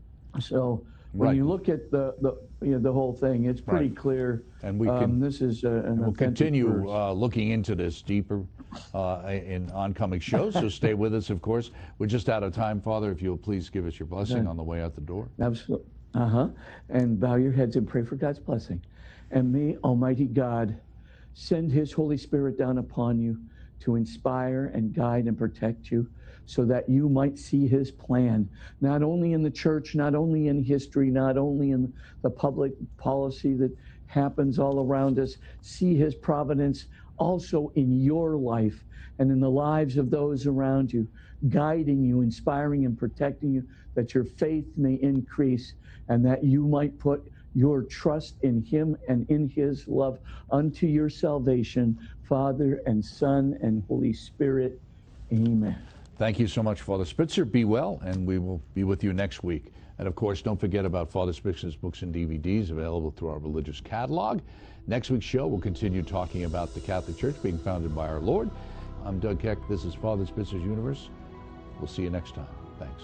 Speaker 1: So when
Speaker 2: right.
Speaker 1: you look at the the you know, the whole thing, it's pretty
Speaker 2: right.
Speaker 1: clear.
Speaker 2: And we
Speaker 1: um,
Speaker 2: can,
Speaker 1: this is a, an
Speaker 2: we'll continue
Speaker 1: verse.
Speaker 2: uh, looking into this deeper uh, in oncoming shows. So stay with us, of course. We're just out of time, Father. If you'll please give us your blessing on the way out the door.
Speaker 1: Absolutely. Uh huh. And bow your heads and pray for God's blessing. And may Almighty God send His Holy Spirit down upon you to inspire and guide and protect you so that you might see His plan, not only in the church, not only in history, not only in the public policy that happens all around us. See His providence also in your life and in the lives of those around you, guiding you, inspiring and protecting you, that your faith may increase and that you might put your trust in him and in his love unto your salvation, Father and Son and Holy Spirit. Amen.
Speaker 2: Thank you so much, Father Spitzer. Be well, and we will be with you next week. And of course, don't forget about Father Spitzer's books and D V Ds available through our religious catalog. Next week's show, we'll continue talking about the Catholic Church being founded by our Lord. I'm Doug Keck. This is Father Spitzer's Universe. We'll see you next time. Thanks.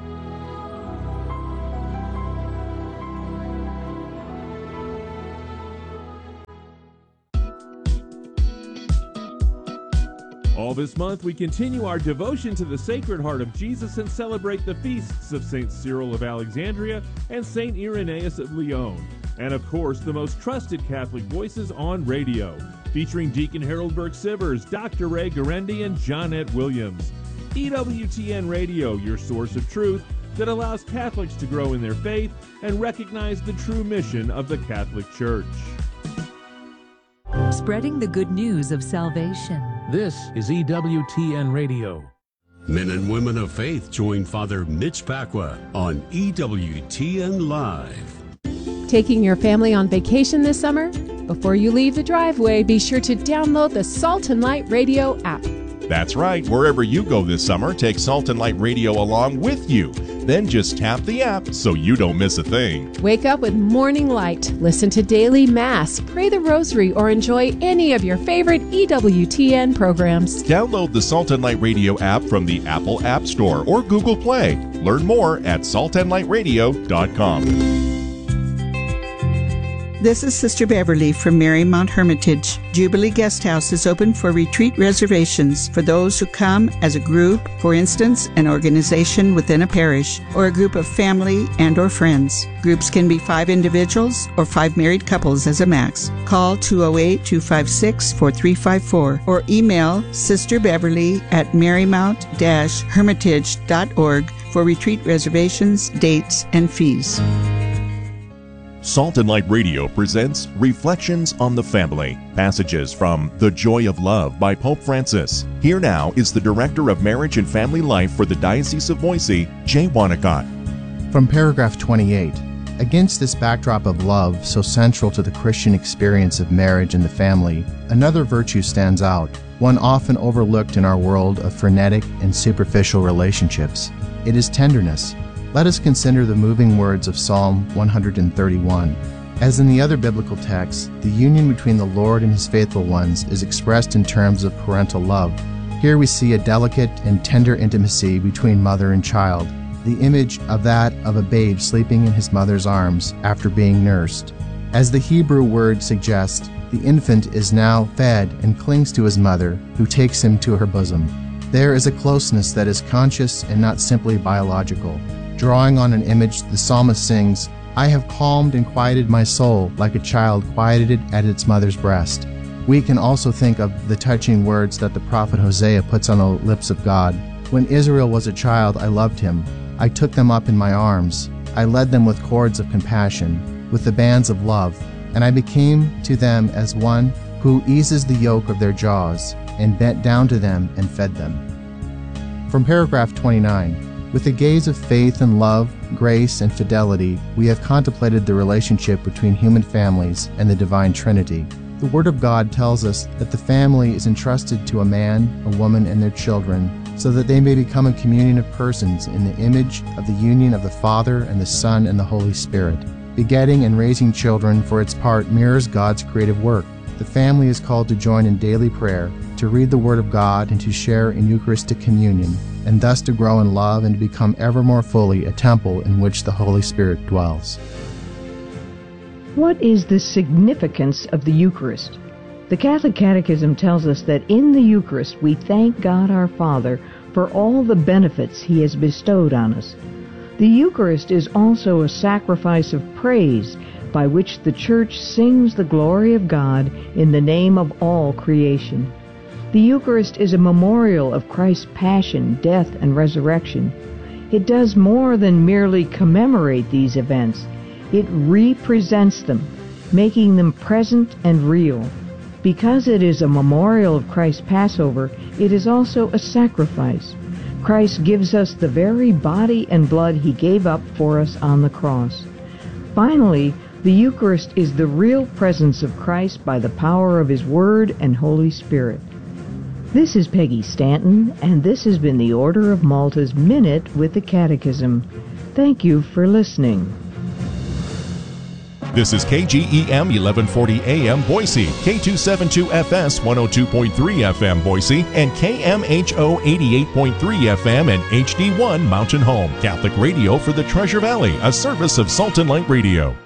Speaker 5: All this month, we continue our devotion to the Sacred Heart of Jesus and celebrate the feasts of Saint Cyril of Alexandria and Saint Irenaeus of Lyon. And of course, the most trusted Catholic voices on radio, featuring Deacon Harold Burke-Sivers, Doctor Ray Garendi, and Johnette Williams. E W T N Radio, your source of truth that allows Catholics to grow in their faith and recognize the true mission of the Catholic Church.
Speaker 6: Spreading the good news of salvation.
Speaker 7: This is E W T N Radio.
Speaker 8: Men and women of faith join Father Mitch Pacwa on E W T N Live.
Speaker 9: Taking your family on vacation this summer? Before you leave the driveway, be sure to download the Salt and Light Radio app.
Speaker 10: That's right. Wherever you go this summer, take Salt and Light Radio along with you. Then just tap the app so you don't miss a thing.
Speaker 9: Wake up with Morning Light, listen to Daily Mass, pray the Rosary, or enjoy any of your favorite E W T N programs.
Speaker 10: Download the Salt and Light Radio app from the Apple App Store or Google Play. Learn more at salt and light radio dot com.
Speaker 11: This is Sister Beverly from Marymount Hermitage. Jubilee Guest House is open for retreat reservations for those who come as a group, for instance, an organization within a parish, or a group of family and or friends. Groups can be five individuals or five married couples as a max. Call two oh eight, two five six, four three five four or email Sister Beverly at marymount dash hermitage dot org for retreat reservations, dates, and fees.
Speaker 10: Salt and Light Radio presents Reflections on the Family, passages from The Joy of Love by Pope Francis. Here now is the Director of Marriage and Family Life for the Diocese of Boise, Jay Wanacott.
Speaker 12: From paragraph twenty-eight, against this backdrop of love so central to the Christian experience of marriage and the family, another virtue stands out, one often overlooked in our world of frenetic and superficial relationships. It is tenderness. Let us consider the moving words of Psalm one thirty-one. As in the other biblical texts, the union between the Lord and his faithful ones is expressed in terms of parental love. Here we see a delicate and tender intimacy between mother and child, the image of that of a babe sleeping in his mother's arms after being nursed. As the Hebrew word suggests, the infant is now fed and clings to his mother, who takes him to her bosom. There is a closeness that is conscious and not simply biological. Drawing on an image, the psalmist sings, I have calmed and quieted my soul like a child quieted at its mother's breast. We can also think of the touching words that the prophet Hosea puts on the lips of God. When Israel was a child, I loved him. I took them up in my arms. I led them with cords of compassion, with the bands of love, and I became to them as one who eases the yoke of their jaws, and bent down to them and fed them. From paragraph twenty-nine, with a gaze of faith and love, grace and fidelity, we have contemplated the relationship between human families and the Divine Trinity. The Word of God tells us that the family is entrusted to a man, a woman, and their children, so that they may become a communion of persons in the image of the union of the Father and the Son and the Holy Spirit. Begetting and raising children, for its part, mirrors God's creative work. The family is called to join in daily prayer, to read the Word of God, and to share in Eucharistic communion, and thus to grow in love and to become ever more fully a temple in which the Holy Spirit dwells.
Speaker 13: What is the significance of the Eucharist? The Catholic Catechism tells us that in the Eucharist we thank God our Father for all the benefits He has bestowed on us. The Eucharist is also a sacrifice of praise by which the Church sings the glory of God in the name of all creation. The Eucharist is a memorial of Christ's passion, death, and resurrection. It does more than merely commemorate these events. It represents them, making them present and real. Because it is a memorial of Christ's Passover, it is also a sacrifice. Christ gives us the very body and blood he gave up for us on the cross. Finally, the Eucharist is the real presence of Christ by the power of his Word and Holy Spirit. This is Peggy Stanton, and this has been the Order of Malta's Minute with the Catechism. Thank you for listening.
Speaker 10: This is K G E M eleven forty A M Boise, K two seventy-two F S one oh two point three F M Boise, and K M H O eighty-eight point three F M and H D one Mountain Home. Catholic radio for the Treasure Valley, a service of Salt and Light Radio.